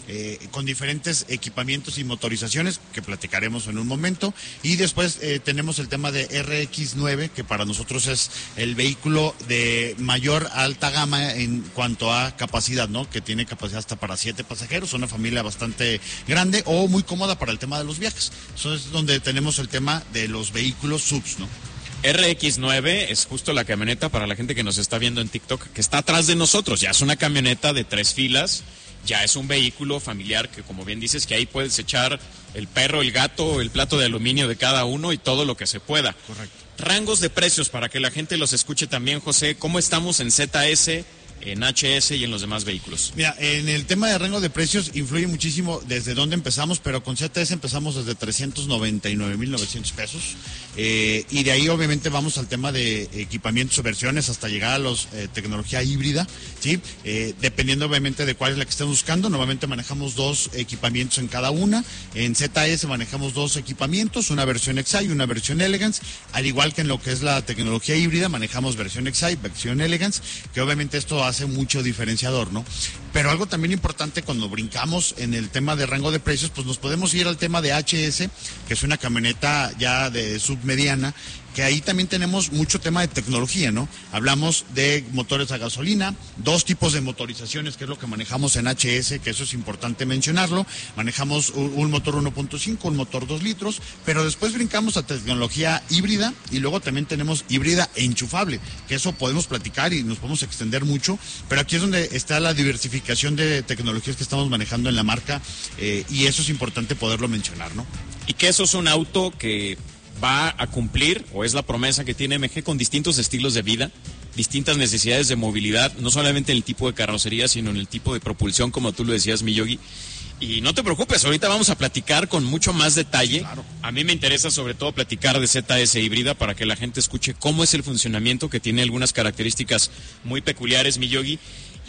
eh, con diferentes equipamientos y motorizaciones que platicaremos en un momento. Y después eh, tenemos el tema de R X nueve, que para nosotros es el vehículo de mayor alta gama en cuanto a capacidad, ¿no? Que tiene capacidad hasta para siete pasajeros, una familia bastante grande o muy cómoda para el tema de los viajes. Eso es donde tenemos el tema de los vehículos subs, ¿no? R X nueve es justo la camioneta, para la gente que nos está viendo en TikTok, que está atrás de nosotros. Ya es una camioneta de tres filas, ya es un vehículo familiar que, como bien dices, que ahí puedes echar el perro, el gato, el plato de aluminio de cada uno y todo lo que se pueda. Correcto. Rangos de precios para que la gente los escuche también, José. ¿Cómo estamos en Z S, en H S y en los demás vehículos? Mira, en el tema de rango de precios influye muchísimo desde dónde empezamos, pero con Z S empezamos desde trescientos noventa y nueve mil novecientos pesos, eh, y de ahí obviamente vamos al tema de equipamientos o versiones hasta llegar a los eh, tecnología híbrida, ¿sí? Eh, dependiendo obviamente de cuál es la que estén buscando. Normalmente manejamos dos equipamientos en cada una. En Z S manejamos dos equipamientos, una versión X I y una versión Elegance, al igual que en lo que es la tecnología híbrida manejamos versión X I, versión Elegance, que obviamente esto hace mucho diferenciador, ¿no? Pero algo también importante cuando brincamos en el tema de rango de precios, pues nos podemos ir al tema de H S, que es una camioneta ya de submediana, que ahí también tenemos mucho tema de tecnología, ¿no? Hablamos de motores a gasolina, dos tipos de motorizaciones, que es lo que manejamos en H S, que eso es importante mencionarlo. Manejamos un, un motor uno punto cinco, un motor dos litros, pero después brincamos a tecnología híbrida y luego también tenemos híbrida e enchufable, que eso podemos platicar y nos podemos extender mucho, pero aquí es donde está la diversificación de tecnologías que estamos manejando en la marca, eh, y eso es importante poderlo mencionar, ¿no? Y que eso es un auto que va a cumplir, o es la promesa que tiene M G, con distintos estilos de vida, distintas necesidades de movilidad, no solamente en el tipo de carrocería, sino en el tipo de propulsión, como tú lo decías, mi Yogi. Y no te preocupes, ahorita vamos a platicar con mucho más detalle. Claro. A mí me interesa sobre todo platicar de Z S híbrida para que la gente escuche cómo es el funcionamiento, que tiene algunas características muy peculiares, mi Yogi.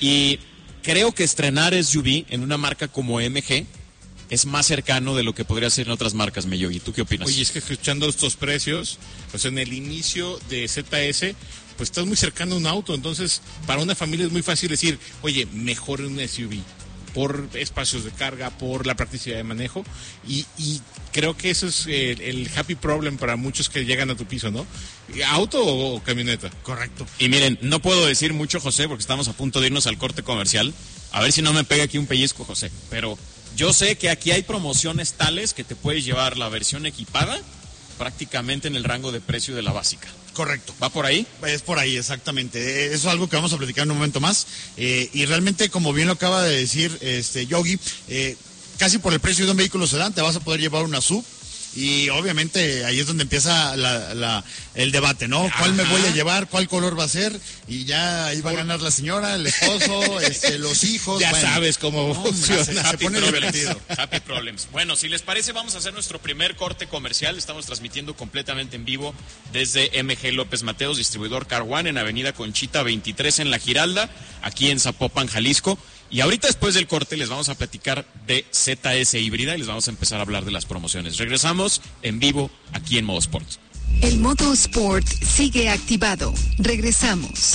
Y creo que estrenar S U V en una marca como M G es más cercano de lo que podría ser en otras marcas, Miyogi. ¿Tú qué opinas? Oye, es que escuchando estos precios, pues en el inicio de Z S, pues estás muy cercano a un auto, entonces para una familia es muy fácil decir, oye, mejor un S U V, por espacios de carga, por la practicidad de manejo, y, y creo que eso es el, el happy problem para muchos que llegan a tu piso, ¿no? ¿Auto o camioneta? Correcto. Y miren, no puedo decir mucho, José, porque estamos a punto de irnos al corte comercial. A ver si no me pega aquí un pellizco, José, pero yo sé que aquí hay promociones tales que te puedes llevar la versión equipada prácticamente en el rango de precio de la básica. Correcto. ¿Va por ahí? Es por ahí, exactamente. Eso es algo que vamos a platicar en un momento más. Eh, y realmente, como bien lo acaba de decir este Yogi, eh, casi por el precio de un vehículo sedán te vas a poder llevar una sub. Y obviamente ahí es donde empieza la, la, el debate, ¿no? ¿Cuál me voy a llevar? ¿Cuál color va a ser? Y ya ahí va a ganar la señora, el esposo, este, los hijos. Ya bueno, sabes cómo hombre, funciona. se, se Happy pone problems. divertido. Happy problems. Bueno, si les parece, vamos a hacer nuestro primer corte comercial. Estamos transmitiendo completamente en vivo desde M G López Mateos, distribuidor Car One, en Avenida Conchita veintitrés en La Giralda, aquí en Zapopan, Jalisco. Y ahorita después del corte les vamos a platicar de Z S híbrida y les vamos a empezar a hablar de las promociones. Regresamos en vivo aquí en Modo Sport. El Modo Sport sigue activado. Regresamos.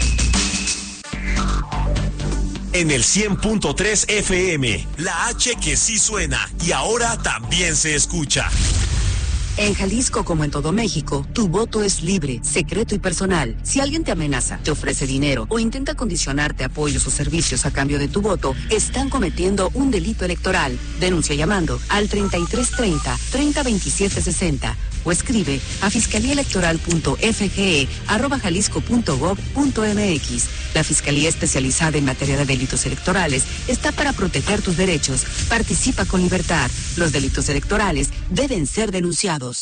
En el cien punto tres F M, la H que sí suena y ahora también se escucha. En Jalisco, como en todo México, tu voto es libre, secreto y personal. Si alguien te amenaza, te ofrece dinero o intenta condicionarte apoyos o servicios a cambio de tu voto, están cometiendo un delito electoral. Denuncia llamando al treinta y tres treinta, treinta veintisiete sesenta o escribe a fiscaliaelectoral.fge arroba jalisco punto gov punto mx. La Fiscalía Especializada en Materia de Delitos Electorales está para proteger tus derechos. Participa con libertad. Los delitos electorales deben ser denunciados.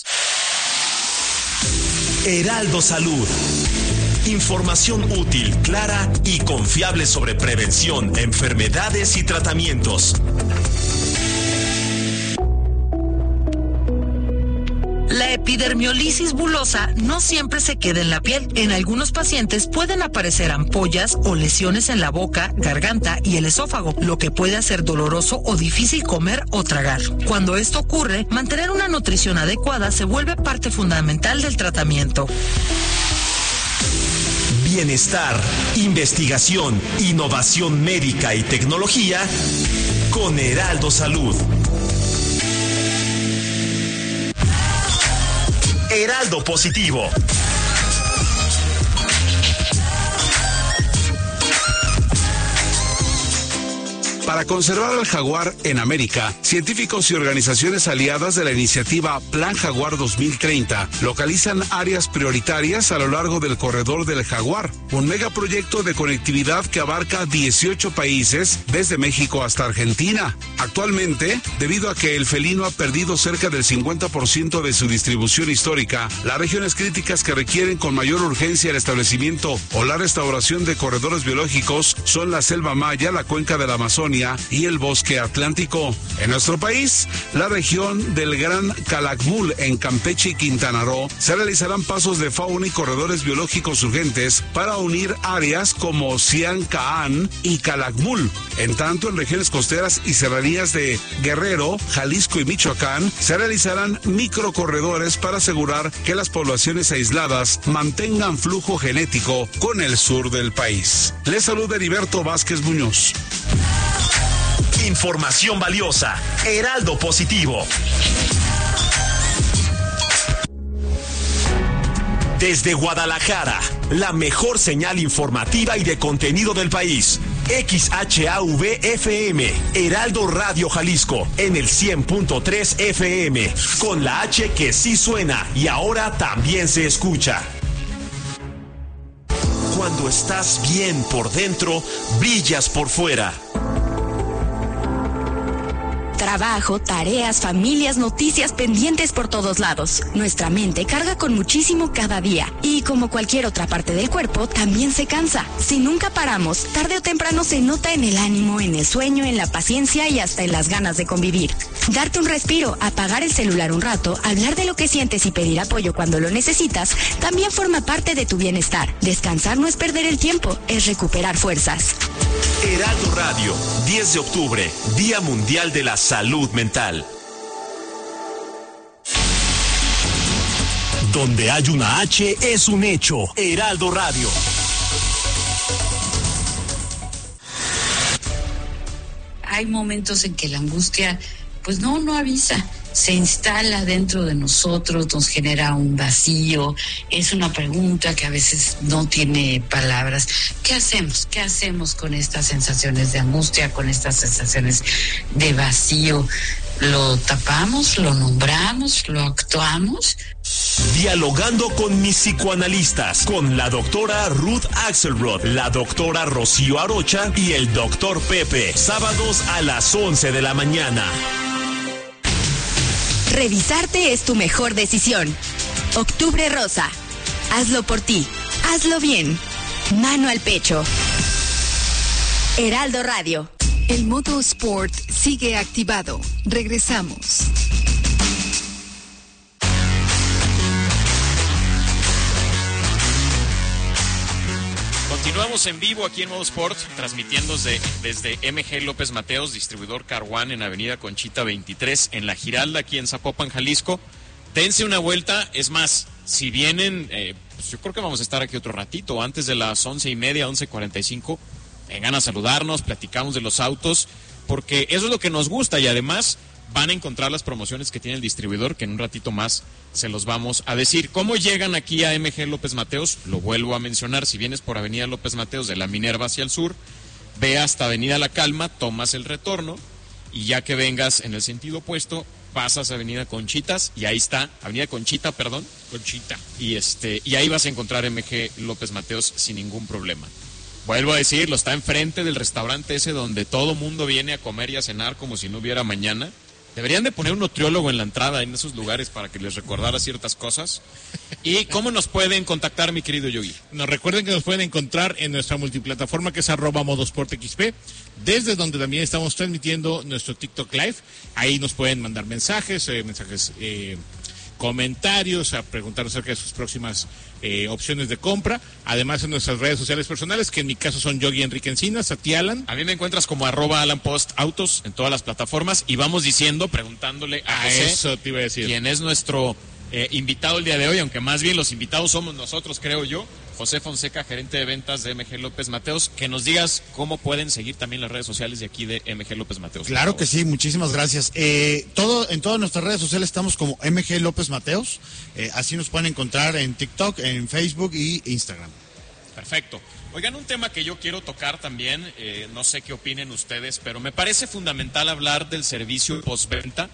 Heraldo Salud. Información útil, clara y confiable sobre prevención, enfermedades y tratamientos. La epidermiolisis bulosa no siempre se queda en la piel. En algunos pacientes pueden aparecer ampollas o lesiones en la boca, garganta y el esófago, lo que puede hacer doloroso o difícil comer o tragar. Cuando esto ocurre, mantener una nutrición adecuada se vuelve parte fundamental del tratamiento. Bienestar, investigación, innovación médica y tecnología con Heraldo Salud. Heraldo Positivo. Para conservar al jaguar en América, científicos y organizaciones aliadas de la iniciativa Plan Jaguar dos mil treinta localizan áreas prioritarias a lo largo del corredor del jaguar, un megaproyecto de conectividad que abarca dieciocho países desde México hasta Argentina. Actualmente, debido a que el felino ha perdido cerca del cincuenta por ciento de su distribución histórica, las regiones críticas que requieren con mayor urgencia el establecimiento o la restauración de corredores biológicos son la selva maya, la cuenca del Amazonia y el bosque atlántico. En nuestro país, la región del Gran Calakmul en Campeche y Quintana Roo, se realizarán pasos de fauna y corredores biológicos urgentes para unir áreas como Ciancaan y Calakmul. En tanto, en regiones costeras y serranías de Guerrero, Jalisco y Michoacán, se realizarán microcorredores para asegurar que las poblaciones aisladas mantengan flujo genético con el sur del país. Les saluda Heriberto Vázquez Muñoz. Información valiosa. Heraldo Positivo. Desde Guadalajara, la mejor señal informativa y de contenido del país. X H A V F M, Heraldo Radio Jalisco, en el cien punto tres F M, con la H que sí suena y ahora también se escucha. Cuando estás bien por dentro, brillas por fuera. Trabajo, tareas, familias, noticias pendientes por todos lados. Nuestra mente carga con muchísimo cada día y como cualquier otra parte del cuerpo, también se cansa. Si nunca paramos, tarde o temprano se nota en el ánimo, en el sueño, en la paciencia y hasta en las ganas de convivir. Darte un respiro, apagar el celular un rato, hablar de lo que sientes y pedir apoyo cuando lo necesitas, también forma parte de tu bienestar. Descansar no es perder el tiempo, es recuperar fuerzas. Heraldo Radio, diez de octubre, Día Mundial de la Salud Mental. Donde hay una H es un hecho. Heraldo Radio. Hay momentos en que la angustia, pues no, no avisa. Se instala dentro de nosotros, nos genera un vacío, es una pregunta que a veces no tiene palabras. ¿Qué hacemos? ¿Qué hacemos con estas sensaciones de angustia, con estas sensaciones de vacío? ¿Lo tapamos, lo nombramos, lo actuamos? Dialogando con mis psicoanalistas, con la doctora Ruth Axelrod, la doctora Rocío Arocha y el doctor Pepe, sábados a las once de la mañana. Revisarte es tu mejor decisión. Octubre Rosa. Hazlo por ti. Hazlo bien. Mano al pecho. Heraldo Radio. El modo Sport sigue activado. Regresamos. Continuamos en vivo aquí en Modo Sport, transmitiendo desde, desde M G López Mateos, distribuidor Car One en Avenida Conchita veintitrés, en La Giralda, aquí en Zapopan, Jalisco. Dense una vuelta, es más, si vienen, eh, pues yo creo que vamos a estar aquí otro ratito, antes de las once y media, once cuarenta y cinco, vengan a saludarnos, platicamos de los autos, porque eso es lo que nos gusta y además van a encontrar las promociones que tiene el distribuidor, que en un ratito más se los vamos a decir. ¿Cómo llegan aquí a M G López Mateos? Lo vuelvo a mencionar, si vienes por Avenida López Mateos de la Minerva hacia el sur, ve hasta Avenida La Calma, tomas el retorno y ya que vengas en el sentido opuesto, pasas a Avenida Conchitas y ahí está, Avenida Conchita, perdón, Conchita, y este y ahí vas a encontrar M G López Mateos sin ningún problema. Vuelvo a decirlo, está enfrente del restaurante ese donde todo mundo viene a comer y a cenar como si no hubiera mañana. Deberían de poner un nutriólogo en la entrada en esos lugares para que les recordara ciertas cosas. ¿Y cómo nos pueden contactar, mi querido Yogi? Nos recuerden que nos pueden encontrar en nuestra multiplataforma que es arroba modosportxp, desde donde también estamos transmitiendo nuestro TikTok Live. Ahí nos pueden mandar mensajes, eh, mensajes, eh, comentarios, a preguntar acerca de sus próximas eh, opciones de compra. Además en nuestras redes sociales personales, que en mi caso son Yogi Enrique Encinas, a ti Alan. A mí me encuentras como arroba Alan Post Autos en todas las plataformas y vamos diciendo, preguntándole a, a José, eso te iba a decir, quién es nuestro eh, invitado el día de hoy, aunque más bien los invitados somos nosotros, creo yo. José Fonseca, gerente de ventas de M G López Mateos, que nos digas cómo pueden seguir también las redes sociales de aquí de M G López Mateos. Claro que sí, muchísimas gracias. Eh, todo En todas nuestras redes sociales estamos como M G López Mateos, eh, así nos pueden encontrar en TikTok, en Facebook y Instagram. Perfecto. Oigan, un tema que yo quiero tocar también, eh, no sé qué opinen ustedes, pero me parece fundamental hablar del servicio postventa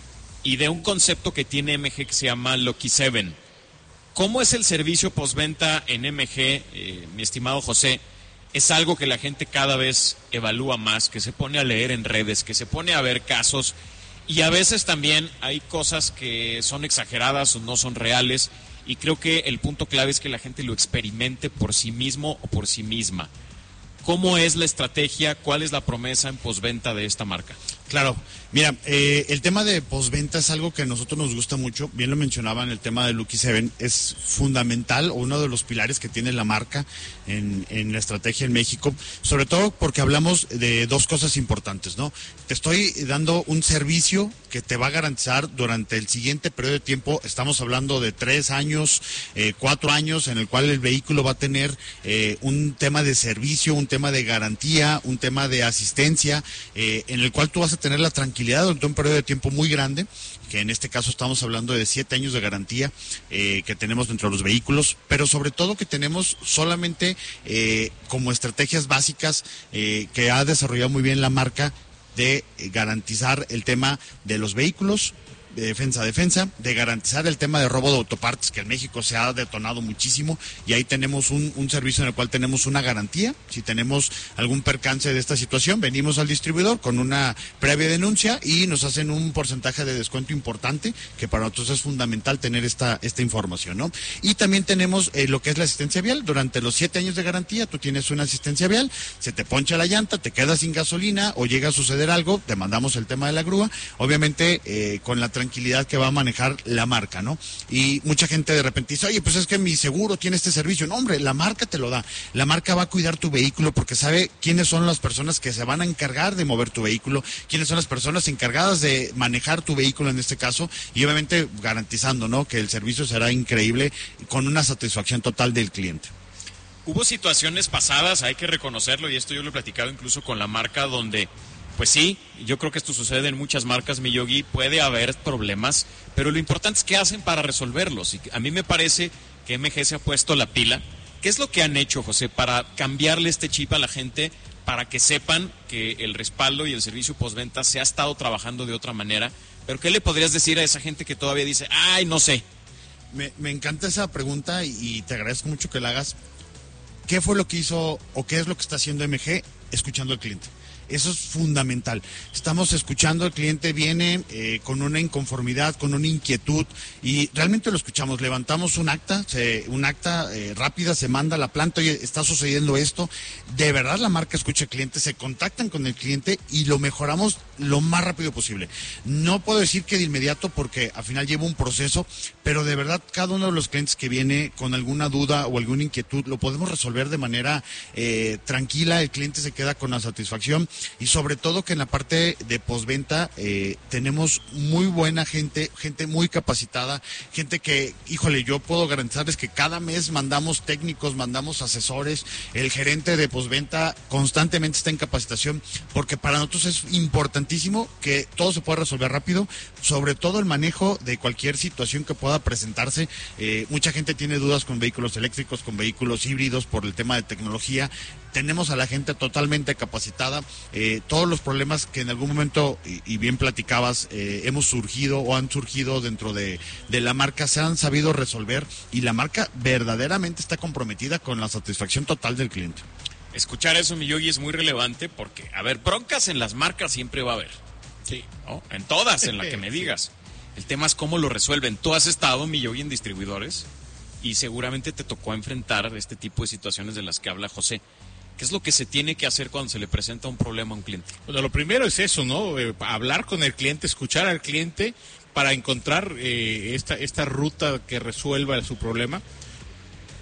y de un concepto que tiene M G que se llama Lucky Seven. ¿Cómo es el servicio postventa en M G, eh, mi estimado José? Es algo que la gente cada vez evalúa más, que se pone a leer en redes, que se pone a ver casos, y a veces también hay cosas que son exageradas o no son reales, y creo que el punto clave es que la gente lo experimente por sí mismo o por sí misma. ¿Cómo es la estrategia? ¿Cuál es la promesa en postventa de esta marca? Claro, mira, eh, el tema de postventa es algo que a nosotros nos gusta mucho. Bien lo mencionaban, el tema de Lucky Seven es fundamental, uno de los pilares que tiene la marca en, en la estrategia en México, sobre todo porque hablamos de dos cosas importantes, ¿no? Te estoy dando un servicio que te va a garantizar durante el siguiente periodo de tiempo. Estamos hablando de tres años, eh, cuatro años, en el cual el vehículo va a tener eh, un tema de servicio, un tema de garantía, un tema de asistencia, eh, en el cual tú vas a tener la tranquilidad durante un periodo de tiempo muy grande, que en este caso estamos hablando de siete años de garantía eh, que tenemos dentro de los vehículos, pero sobre todo que tenemos solamente eh, como estrategias básicas eh, que ha desarrollado muy bien la marca de garantizar el tema de los vehículos, de defensa a defensa, de garantizar el tema de robo de autopartes, que en México se ha detonado muchísimo, y ahí tenemos un, un servicio en el cual tenemos una garantía. Si tenemos algún percance de esta situación, venimos al distribuidor con una previa denuncia y nos hacen un porcentaje de descuento importante, que para nosotros es fundamental tener esta, esta información, ¿no? Y también tenemos eh, lo que es la asistencia vial. Durante los siete años de garantía, tú tienes una asistencia vial, se te poncha la llanta, te quedas sin gasolina o llega a suceder algo, te mandamos el tema de la grúa, obviamente eh, con la tranquilidad que va a manejar la marca, ¿no? Y mucha gente de repente dice, oye, pues es que mi seguro tiene este servicio. No, hombre, la marca te lo da. La marca va a cuidar tu vehículo porque sabe quiénes son las personas que se van a encargar de mover tu vehículo, quiénes son las personas encargadas de manejar tu vehículo en este caso, y obviamente garantizando, ¿no?, que el servicio será increíble con una satisfacción total del cliente. Hubo situaciones pasadas, hay que reconocerlo, y esto yo lo he platicado incluso con la marca, donde pues sí, yo creo que esto sucede en muchas marcas, mi Yogi, puede haber problemas, pero lo importante es qué hacen para resolverlos. Y a mí me parece que M G se ha puesto la pila. ¿Qué es lo que han hecho, José, para cambiarle este chip a la gente, para que sepan que el respaldo y el servicio postventa se ha estado trabajando de otra manera? Pero ¿qué le podrías decir a esa gente que todavía dice, ay, no sé? Me, me encanta esa pregunta y, y te agradezco mucho que la hagas. ¿Qué fue lo que hizo o qué es lo que está haciendo M G? Escuchando al cliente. Eso es fundamental. Estamos escuchando, el cliente viene eh, con una inconformidad, con una inquietud, y realmente lo escuchamos. Levantamos un acta, se, un acta eh, rápida, se manda a la planta, oye, está sucediendo esto. De verdad la marca escucha al cliente, se contactan con el cliente y lo mejoramos lo más rápido posible. No puedo decir que de inmediato porque al final lleva un proceso, pero de verdad cada uno de los clientes que viene con alguna duda o alguna inquietud lo podemos resolver de manera eh, tranquila. El cliente se queda con la satisfacción. Y sobre todo que en la parte de postventa eh, tenemos muy buena gente, gente muy capacitada, gente que, híjole, yo puedo garantizarles que cada mes mandamos técnicos, mandamos asesores. El gerente de postventa constantemente está en capacitación, porque para nosotros es importantísimo que todo se pueda resolver rápido, sobre todo el manejo de cualquier situación que pueda presentarse. Eh, mucha gente tiene dudas con vehículos eléctricos, con vehículos híbridos por el tema de tecnología. Tenemos a la gente totalmente capacitada. Eh, todos los problemas que en algún momento, y, y bien platicabas, eh, hemos surgido o han surgido dentro de, de la marca, se han sabido resolver, y la marca verdaderamente está comprometida con la satisfacción total del cliente. Escuchar eso, mi Yogi, es muy relevante porque, a ver, broncas en las marcas siempre va a haber. Sí, ¿no? En todas, en la que me digas. El tema es cómo lo resuelven. Tú has estado, mi Yogi, en distribuidores y seguramente te tocó enfrentar este tipo de situaciones de las que habla José. ¿Qué es lo que se tiene que hacer cuando se le presenta un problema a un cliente? Bueno, lo primero es eso, ¿no? Eh, hablar con el cliente, escuchar al cliente para encontrar eh, esta, esta ruta que resuelva su problema.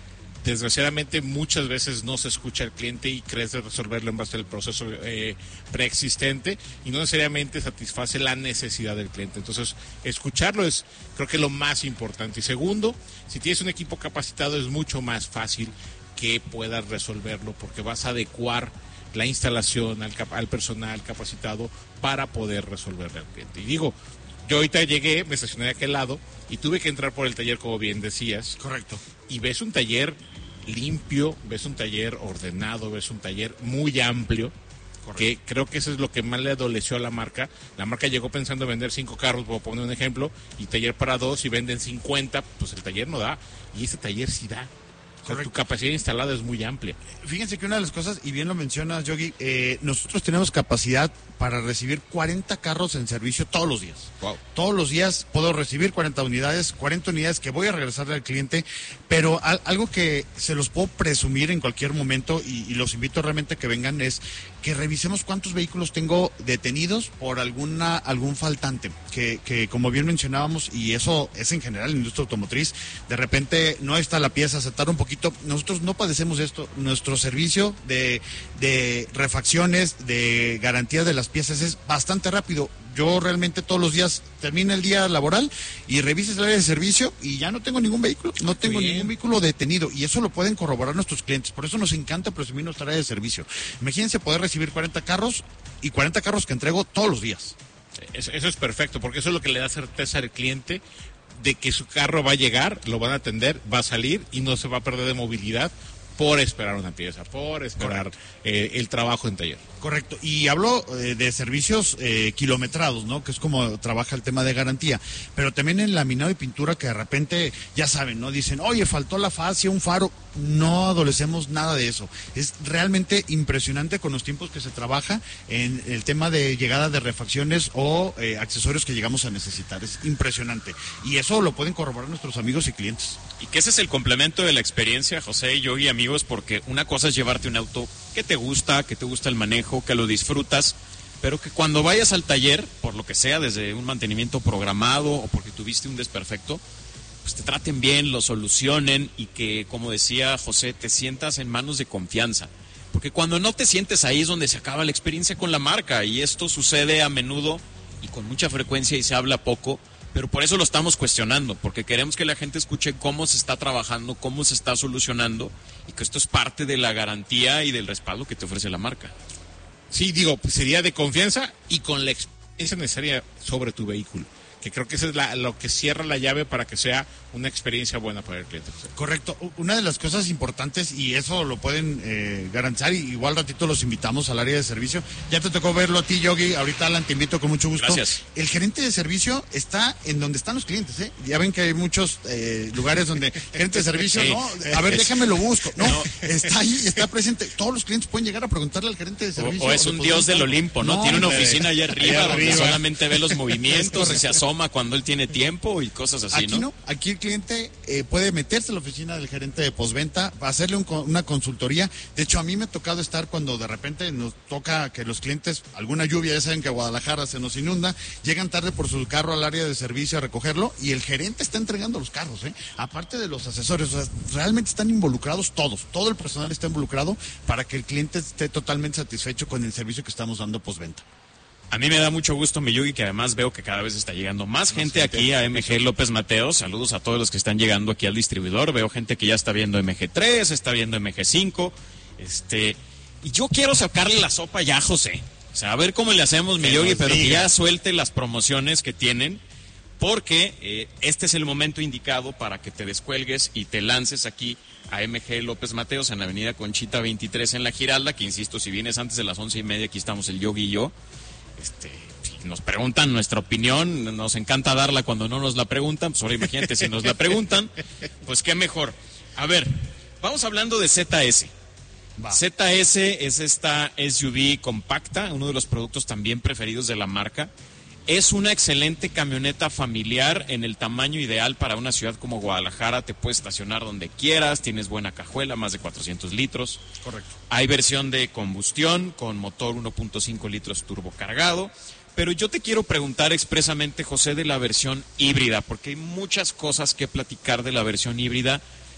desgraciadamente muchas veces no se escucha al cliente y crees de resolverlo en base al proceso eh, preexistente y no necesariamente satisface la necesidad del cliente. Entonces, escucharlo es creo que lo más importante. Y segundo, si tienes un equipo capacitado es mucho más fácil que puedas resolverlo porque vas a adecuar la instalación al, cap- al personal capacitado para poder resolverle al cliente. Y digo, yo ahorita llegué, me estacioné de aquel lado y tuve que entrar por el taller, como bien decías. Correcto. Y ves un taller limpio, ves un taller ordenado, ves un taller muy amplio. Correcto. Que creo que eso es lo que más le adoleció a la marca. La marca llegó pensando en vender cinco carros, por poner un ejemplo, y taller para dos, y venden cincuenta, pues el taller no da. Y este taller sí da. O sea, tu capacidad instalada es muy amplia. Fíjense que una de las cosas, y bien lo mencionas, Yogi, eh, nosotros tenemos capacidad para recibir cuarenta carros en servicio todos los días. Wow. Todos los días puedo recibir cuarenta unidades, cuarenta unidades que voy a regresarle al cliente, pero al, algo que se los puedo presumir en cualquier momento, y, y los invito realmente a que vengan, es que revisemos cuántos vehículos tengo detenidos por alguna algún faltante, que, que como bien mencionábamos, y eso es en general en la industria automotriz, de repente no está la pieza, se tarda un poquito. Nosotros no padecemos esto. Nuestro servicio de, de refacciones, de garantía de las piezas es bastante rápido. Yo realmente todos los días termina el día laboral y revisas el área de servicio y ya no tengo ningún vehículo, no tengo Bien. ningún vehículo detenido, y eso lo pueden corroborar nuestros clientes. Por eso nos encanta presumir nuestra área de servicio. Imagínense poder recibir cuarenta carros y cuarenta carros que entrego todos los días. Eso, eso es perfecto, porque eso es lo que le da certeza al cliente de que su carro va a llegar, lo van a atender, va a salir y no se va a perder de movilidad por esperar una pieza, por esperar eh, el trabajo en taller. Correcto, y hablo eh, de servicios eh, kilometrados, ¿no? Que es como trabaja el tema de garantía, pero también en laminado y pintura, que de repente, ya saben, ¿no? Dicen, oye, faltó la fascia, un faro. No adolecemos nada de eso. Es realmente impresionante con los tiempos que se trabaja en el tema de llegada de refacciones o eh, accesorios que llegamos a necesitar. Es impresionante, y eso lo pueden corroborar nuestros amigos y clientes. Y que ese es el complemento de la experiencia, José, yo y amigos, porque una cosa es llevarte un auto que te gusta, que te gusta el manejo, que lo disfrutas, pero que cuando vayas al taller, por lo que sea, desde un mantenimiento programado o porque tuviste un desperfecto, pues te traten bien, lo solucionen y que, como decía José, te sientas en manos de confianza. Porque cuando no te sientes ahí es donde se acaba la experiencia con la marca, y esto sucede a menudo y con mucha frecuencia y se habla poco, pero por eso lo estamos cuestionando, porque queremos que la gente escuche cómo se está trabajando, cómo se está solucionando, y que esto es parte de la garantía y del respaldo que te ofrece la marca. Sí, digo, pues sería de confianza y con la experiencia necesaria sobre tu vehículo, que creo que eso es la, lo que cierra la llave para que sea una experiencia buena para el cliente. Correcto. Una de las cosas importantes, y eso lo pueden eh, garantizar, y igual ratito los invitamos al área de servicio. Ya te tocó verlo a ti, Yogi. Ahorita, Alan, te invito con mucho gusto. Gracias. El gerente de servicio está en donde están los clientes, ¿eh? Ya ven que hay muchos eh, lugares donde gerente de servicio, Sí. no, a ver, déjame lo busco. No, no, está ahí, está presente. Todos los clientes pueden llegar a preguntarle al gerente de servicio. O, o es un dios del Olimpo, ¿no? no Tiene una oficina allá arriba, allá donde arriba. solamente ve los movimientos y se asoma cuando él tiene tiempo y cosas así, aquí ¿no? no, aquí el cliente eh, puede meterse a la oficina del gerente de postventa, hacerle un, una consultoría. De hecho, a mí me ha tocado estar cuando de repente nos toca que los clientes, alguna lluvia, ya saben que Guadalajara se nos inunda, llegan tarde por su carro al área de servicio a recogerlo, y el gerente está entregando los carros, ¿eh? Aparte de los asesores, o sea, realmente están involucrados todos, todo el personal está involucrado para que el cliente esté totalmente satisfecho con el servicio que estamos dando postventa. A mí me da mucho gusto, Miyugi, que además veo que cada vez está llegando más gente aquí a M G López Mateos. Saludos a todos los que están llegando aquí al distribuidor. Veo gente que ya está viendo M G tres, está viendo M G cinco. Este, y yo quiero sacarle la sopa ya a José. O sea, a ver cómo le hacemos, Miyugi, pero que ya suelte las promociones que tienen, porque eh, este es el momento indicado para que te descuelgues y te lances aquí a M G López Mateos en la avenida Conchita veintitrés en La Giralda, que insisto, si vienes antes de las once y media, aquí estamos el Yogi y yo. Este, si nos preguntan nuestra opinión, nos encanta darla cuando no nos la preguntan, pues ahora imagínate si nos la preguntan, pues qué mejor. A ver, vamos hablando de Z S. Va. Z S es esta S U V compacta, uno de los productos también preferidos de la marca. Es una excelente camioneta familiar en el tamaño ideal para una ciudad como Guadalajara. Te puedes estacionar donde quieras, tienes buena cajuela, más de cuatrocientos litros. Correcto. Hay versión de combustión con motor uno punto cinco litros turbo cargado. Pero yo te quiero preguntar expresamente, José, de la versión híbrida, porque hay muchas cosas que platicar de la versión híbrida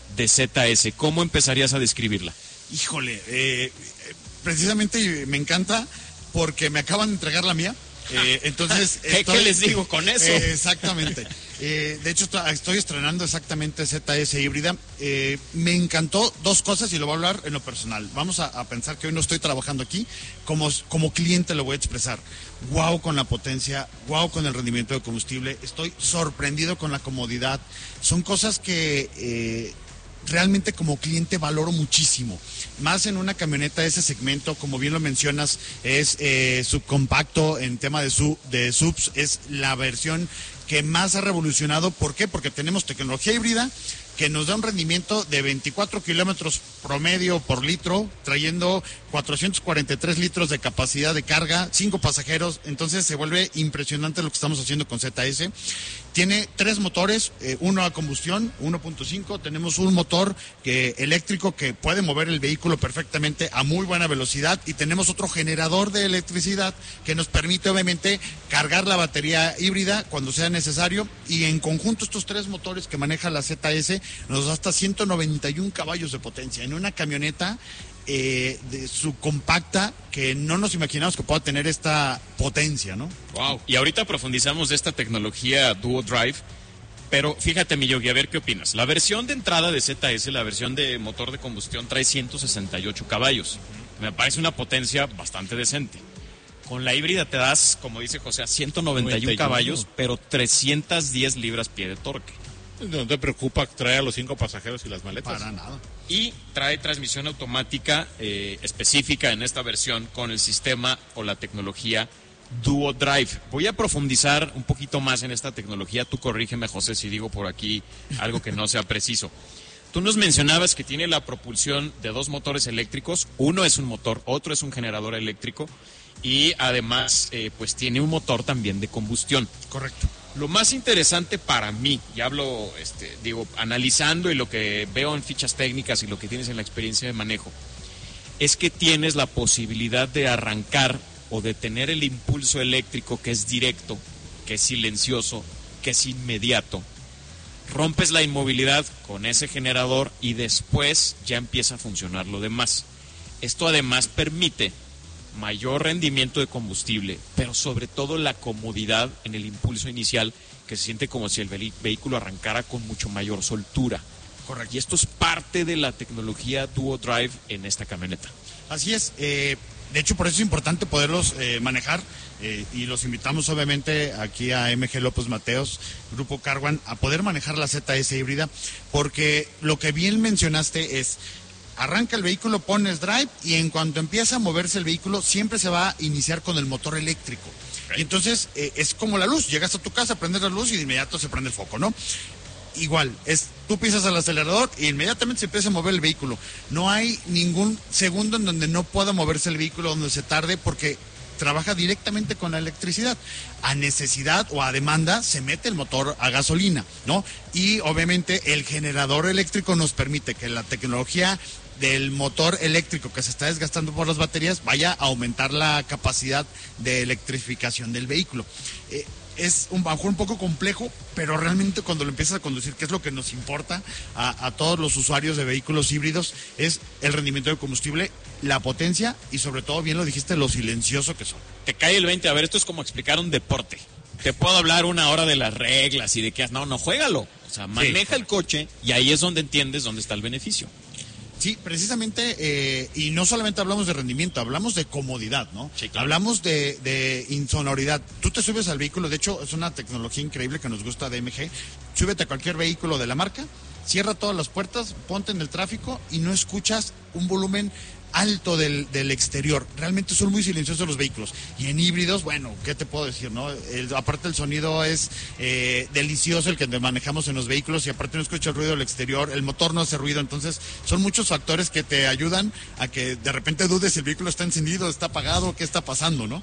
de Z S. ¿Cómo empezarías a describirla? Híjole, eh, precisamente me encanta porque me acaban de entregar la mía. Eh, entonces, ¿Qué, estoy, ¿Qué les digo con eso? Eh, exactamente. Eh, de hecho, estoy estrenando exactamente Z S híbrida. Eh, me encantó dos cosas y lo voy a hablar en lo personal. Vamos a, a pensar que hoy no estoy trabajando aquí. Como, como cliente lo voy a expresar. Wow con la potencia, wow con el rendimiento de combustible. Estoy sorprendido con la comodidad. Son cosas que... Eh, realmente como cliente valoro muchísimo, más en una camioneta de ese segmento, como bien lo mencionas, es eh, subcompacto en tema de, sub, de subs, es la versión que más ha revolucionado. ¿Por qué? Porque tenemos tecnología híbrida que nos da un rendimiento de veinticuatro kilómetros promedio por litro, trayendo cuatrocientos cuarenta y tres litros de capacidad de carga, cinco pasajeros. Entonces se vuelve impresionante lo que estamos haciendo con Z S. Tiene tres motores, eh, uno a combustión, uno punto cinco. Tenemos un motor que, eléctrico que puede mover el vehículo perfectamente a muy buena velocidad, y tenemos otro generador de electricidad que nos permite obviamente cargar la batería híbrida cuando sea necesario, y en conjunto estos tres motores que maneja la Z S nos da hasta ciento noventa y uno caballos de potencia en una camioneta eh, de subcompacta que no nos imaginamos que pueda tener esta potencia, ¿no? Wow. Y ahorita profundizamos de esta tecnología Duo Drive, pero fíjate, mi Yogi, a ver qué opinas. La versión de entrada de Z S, la versión de motor de combustión, trae ciento sesenta y ocho caballos. Me parece una potencia bastante decente. Con la híbrida te das, como dice José, ciento noventa y uno caballos, pero trescientas diez libras-pie de torque. No te preocupa traer a los cinco pasajeros y las maletas. Para nada. Y trae transmisión automática eh, específica en esta versión con el sistema o la tecnología Duo Drive. Voy a profundizar un poquito más en esta tecnología. Tú corrígeme, José, si digo por aquí algo que no sea preciso. Tú nos mencionabas que tiene la propulsión de dos motores eléctricos. Uno es un motor, otro es un generador eléctrico. Y además, eh, pues tiene un motor también de combustión. Correcto. Lo más interesante para mí, y hablo, este, digo, analizando y lo que veo en fichas técnicas y lo que tienes en la experiencia de manejo, es que tienes la posibilidad de arrancar o de tener el impulso eléctrico que es directo, que es silencioso, que es inmediato. Rompes la inmovilidad con ese generador y después ya empieza a funcionar lo demás. Esto además permite mayor rendimiento de combustible, pero sobre todo la comodidad en el impulso inicial, que se siente como si el vehículo arrancara con mucho mayor soltura. Correcto. Y esto es parte de la tecnología Duo Drive en esta camioneta. Así es. Eh, de hecho, por eso es importante poderlos eh, manejar, eh, y los invitamos obviamente aquí a M G López Mateos, Grupo Carwan, a poder manejar la Z S híbrida, porque lo que bien mencionaste es: arranca el vehículo, pones drive, y en cuanto empieza a moverse el vehículo, siempre se va a iniciar con el motor eléctrico. Okay. Y entonces eh, es como la luz, llegas a tu casa, prendes la luz y de inmediato se prende el foco, ¿no? Igual, es tú pisas el acelerador e inmediatamente se empieza a mover el vehículo. No hay ningún segundo en donde no pueda moverse el vehículo, donde se tarde, porque trabaja directamente con la electricidad. A necesidad o a demanda se mete el motor a gasolina, ¿no? Y obviamente el generador eléctrico nos permite que la tecnología del motor eléctrico que se está desgastando por las baterías vaya a aumentar la capacidad de electrificación del vehículo. Eh, es un bajo un poco complejo, pero realmente cuando lo empiezas a conducir, que es lo que nos importa a, a todos los usuarios de vehículos híbridos, es el rendimiento de combustible, la potencia y sobre todo, bien lo dijiste, lo silencioso que son. Te cae el veinte. A ver, esto es como explicar un deporte. Te puedo hablar una hora de las reglas y de qué, no, no, juégalo. O sea, maneja sí. el coche y ahí es donde entiendes dónde está el beneficio. Sí, precisamente, eh, y no solamente hablamos de rendimiento, hablamos de comodidad, ¿no? Sí, claro. Hablamos de, de insonoridad. Tú te subes al vehículo, de hecho, es una tecnología increíble que nos gusta de M G. Súbete a cualquier vehículo de la marca, cierra todas las puertas, ponte en el tráfico y no escuchas un volumen alto del, del exterior. Realmente son muy silenciosos los vehículos. Y en híbridos, bueno, ¿qué te puedo decir, no? El, aparte el sonido es eh, delicioso, el que manejamos en los vehículos, y aparte no escucha el ruido del exterior, el motor no hace ruido. Entonces son muchos factores que te ayudan a que de repente dudes si el vehículo está encendido, está apagado, qué está pasando, ¿no?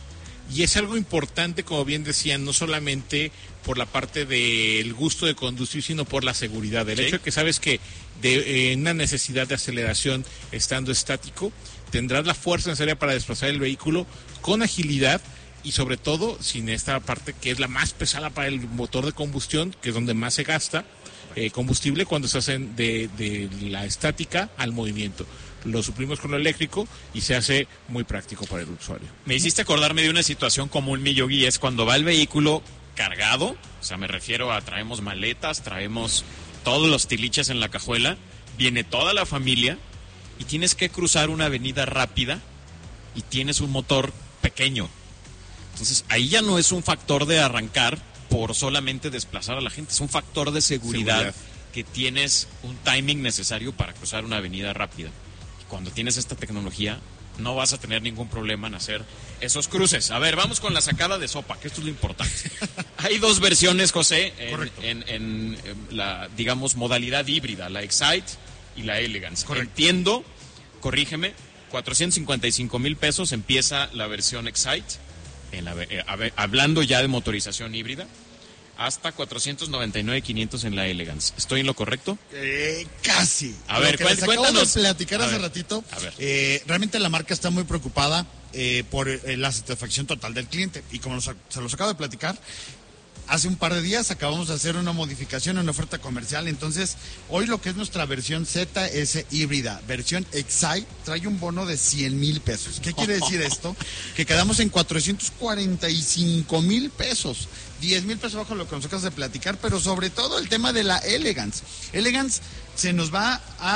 Y es algo importante, como bien decían, no solamente por la parte del gusto de conducir, sino por la seguridad. El ¿Sí? hecho de que sabes que de eh, una necesidad de aceleración estando estático, tendrás la fuerza necesaria para desplazar el vehículo con agilidad y sobre todo sin esta parte que es la más pesada para el motor de combustión, que es donde más se gasta, eh, combustible cuando se hacen de, de la estática al movimiento. Lo suplimos con lo eléctrico y se hace muy práctico para el usuario. Me hiciste acordarme de una situación común, mi Yogi, es cuando va el vehículo cargado, o sea, me refiero a traemos maletas, traemos todos los tiliches en la cajuela, viene toda la familia y tienes que cruzar una avenida rápida y tienes un motor pequeño. Entonces, ahí ya no es un factor de arrancar por solamente desplazar a la gente, es un factor de seguridad, seguridad. que tienes un timing necesario para cruzar una avenida rápida. Cuando tienes esta tecnología, no vas a tener ningún problema en hacer esos cruces. A ver, vamos con la sacada de sopa, que esto es lo importante. Hay dos versiones, José, en, en, en, en la, digamos, modalidad híbrida, la Excite y la Elegance. Correcto. Entiendo, corrígeme, cuatrocientos cincuenta y cinco mil pesos empieza la versión Excite, en la, eh, a ver, hablando ya de motorización híbrida, hasta cuatrocientos noventa y nueve mil quinientos en la Elegance. ¿Estoy en lo correcto? Eh, casi. A ver, que les acabo de platicar a hace ver, ratito. Eh, realmente la marca está muy preocupada eh, por eh, la satisfacción total del cliente. Y como los, se los acabo de platicar, hace un par de días acabamos de hacer una modificación en una oferta comercial. Entonces, hoy lo que es nuestra versión Z S híbrida, versión Excite, trae un bono de cien mil pesos. ¿Qué quiere decir esto? Que quedamos en cuatrocientos cuarenta y cinco mil pesos. diez mil pesos bajo lo que nos acabas de platicar, pero sobre todo el tema de la Elegance. Elegance se nos va a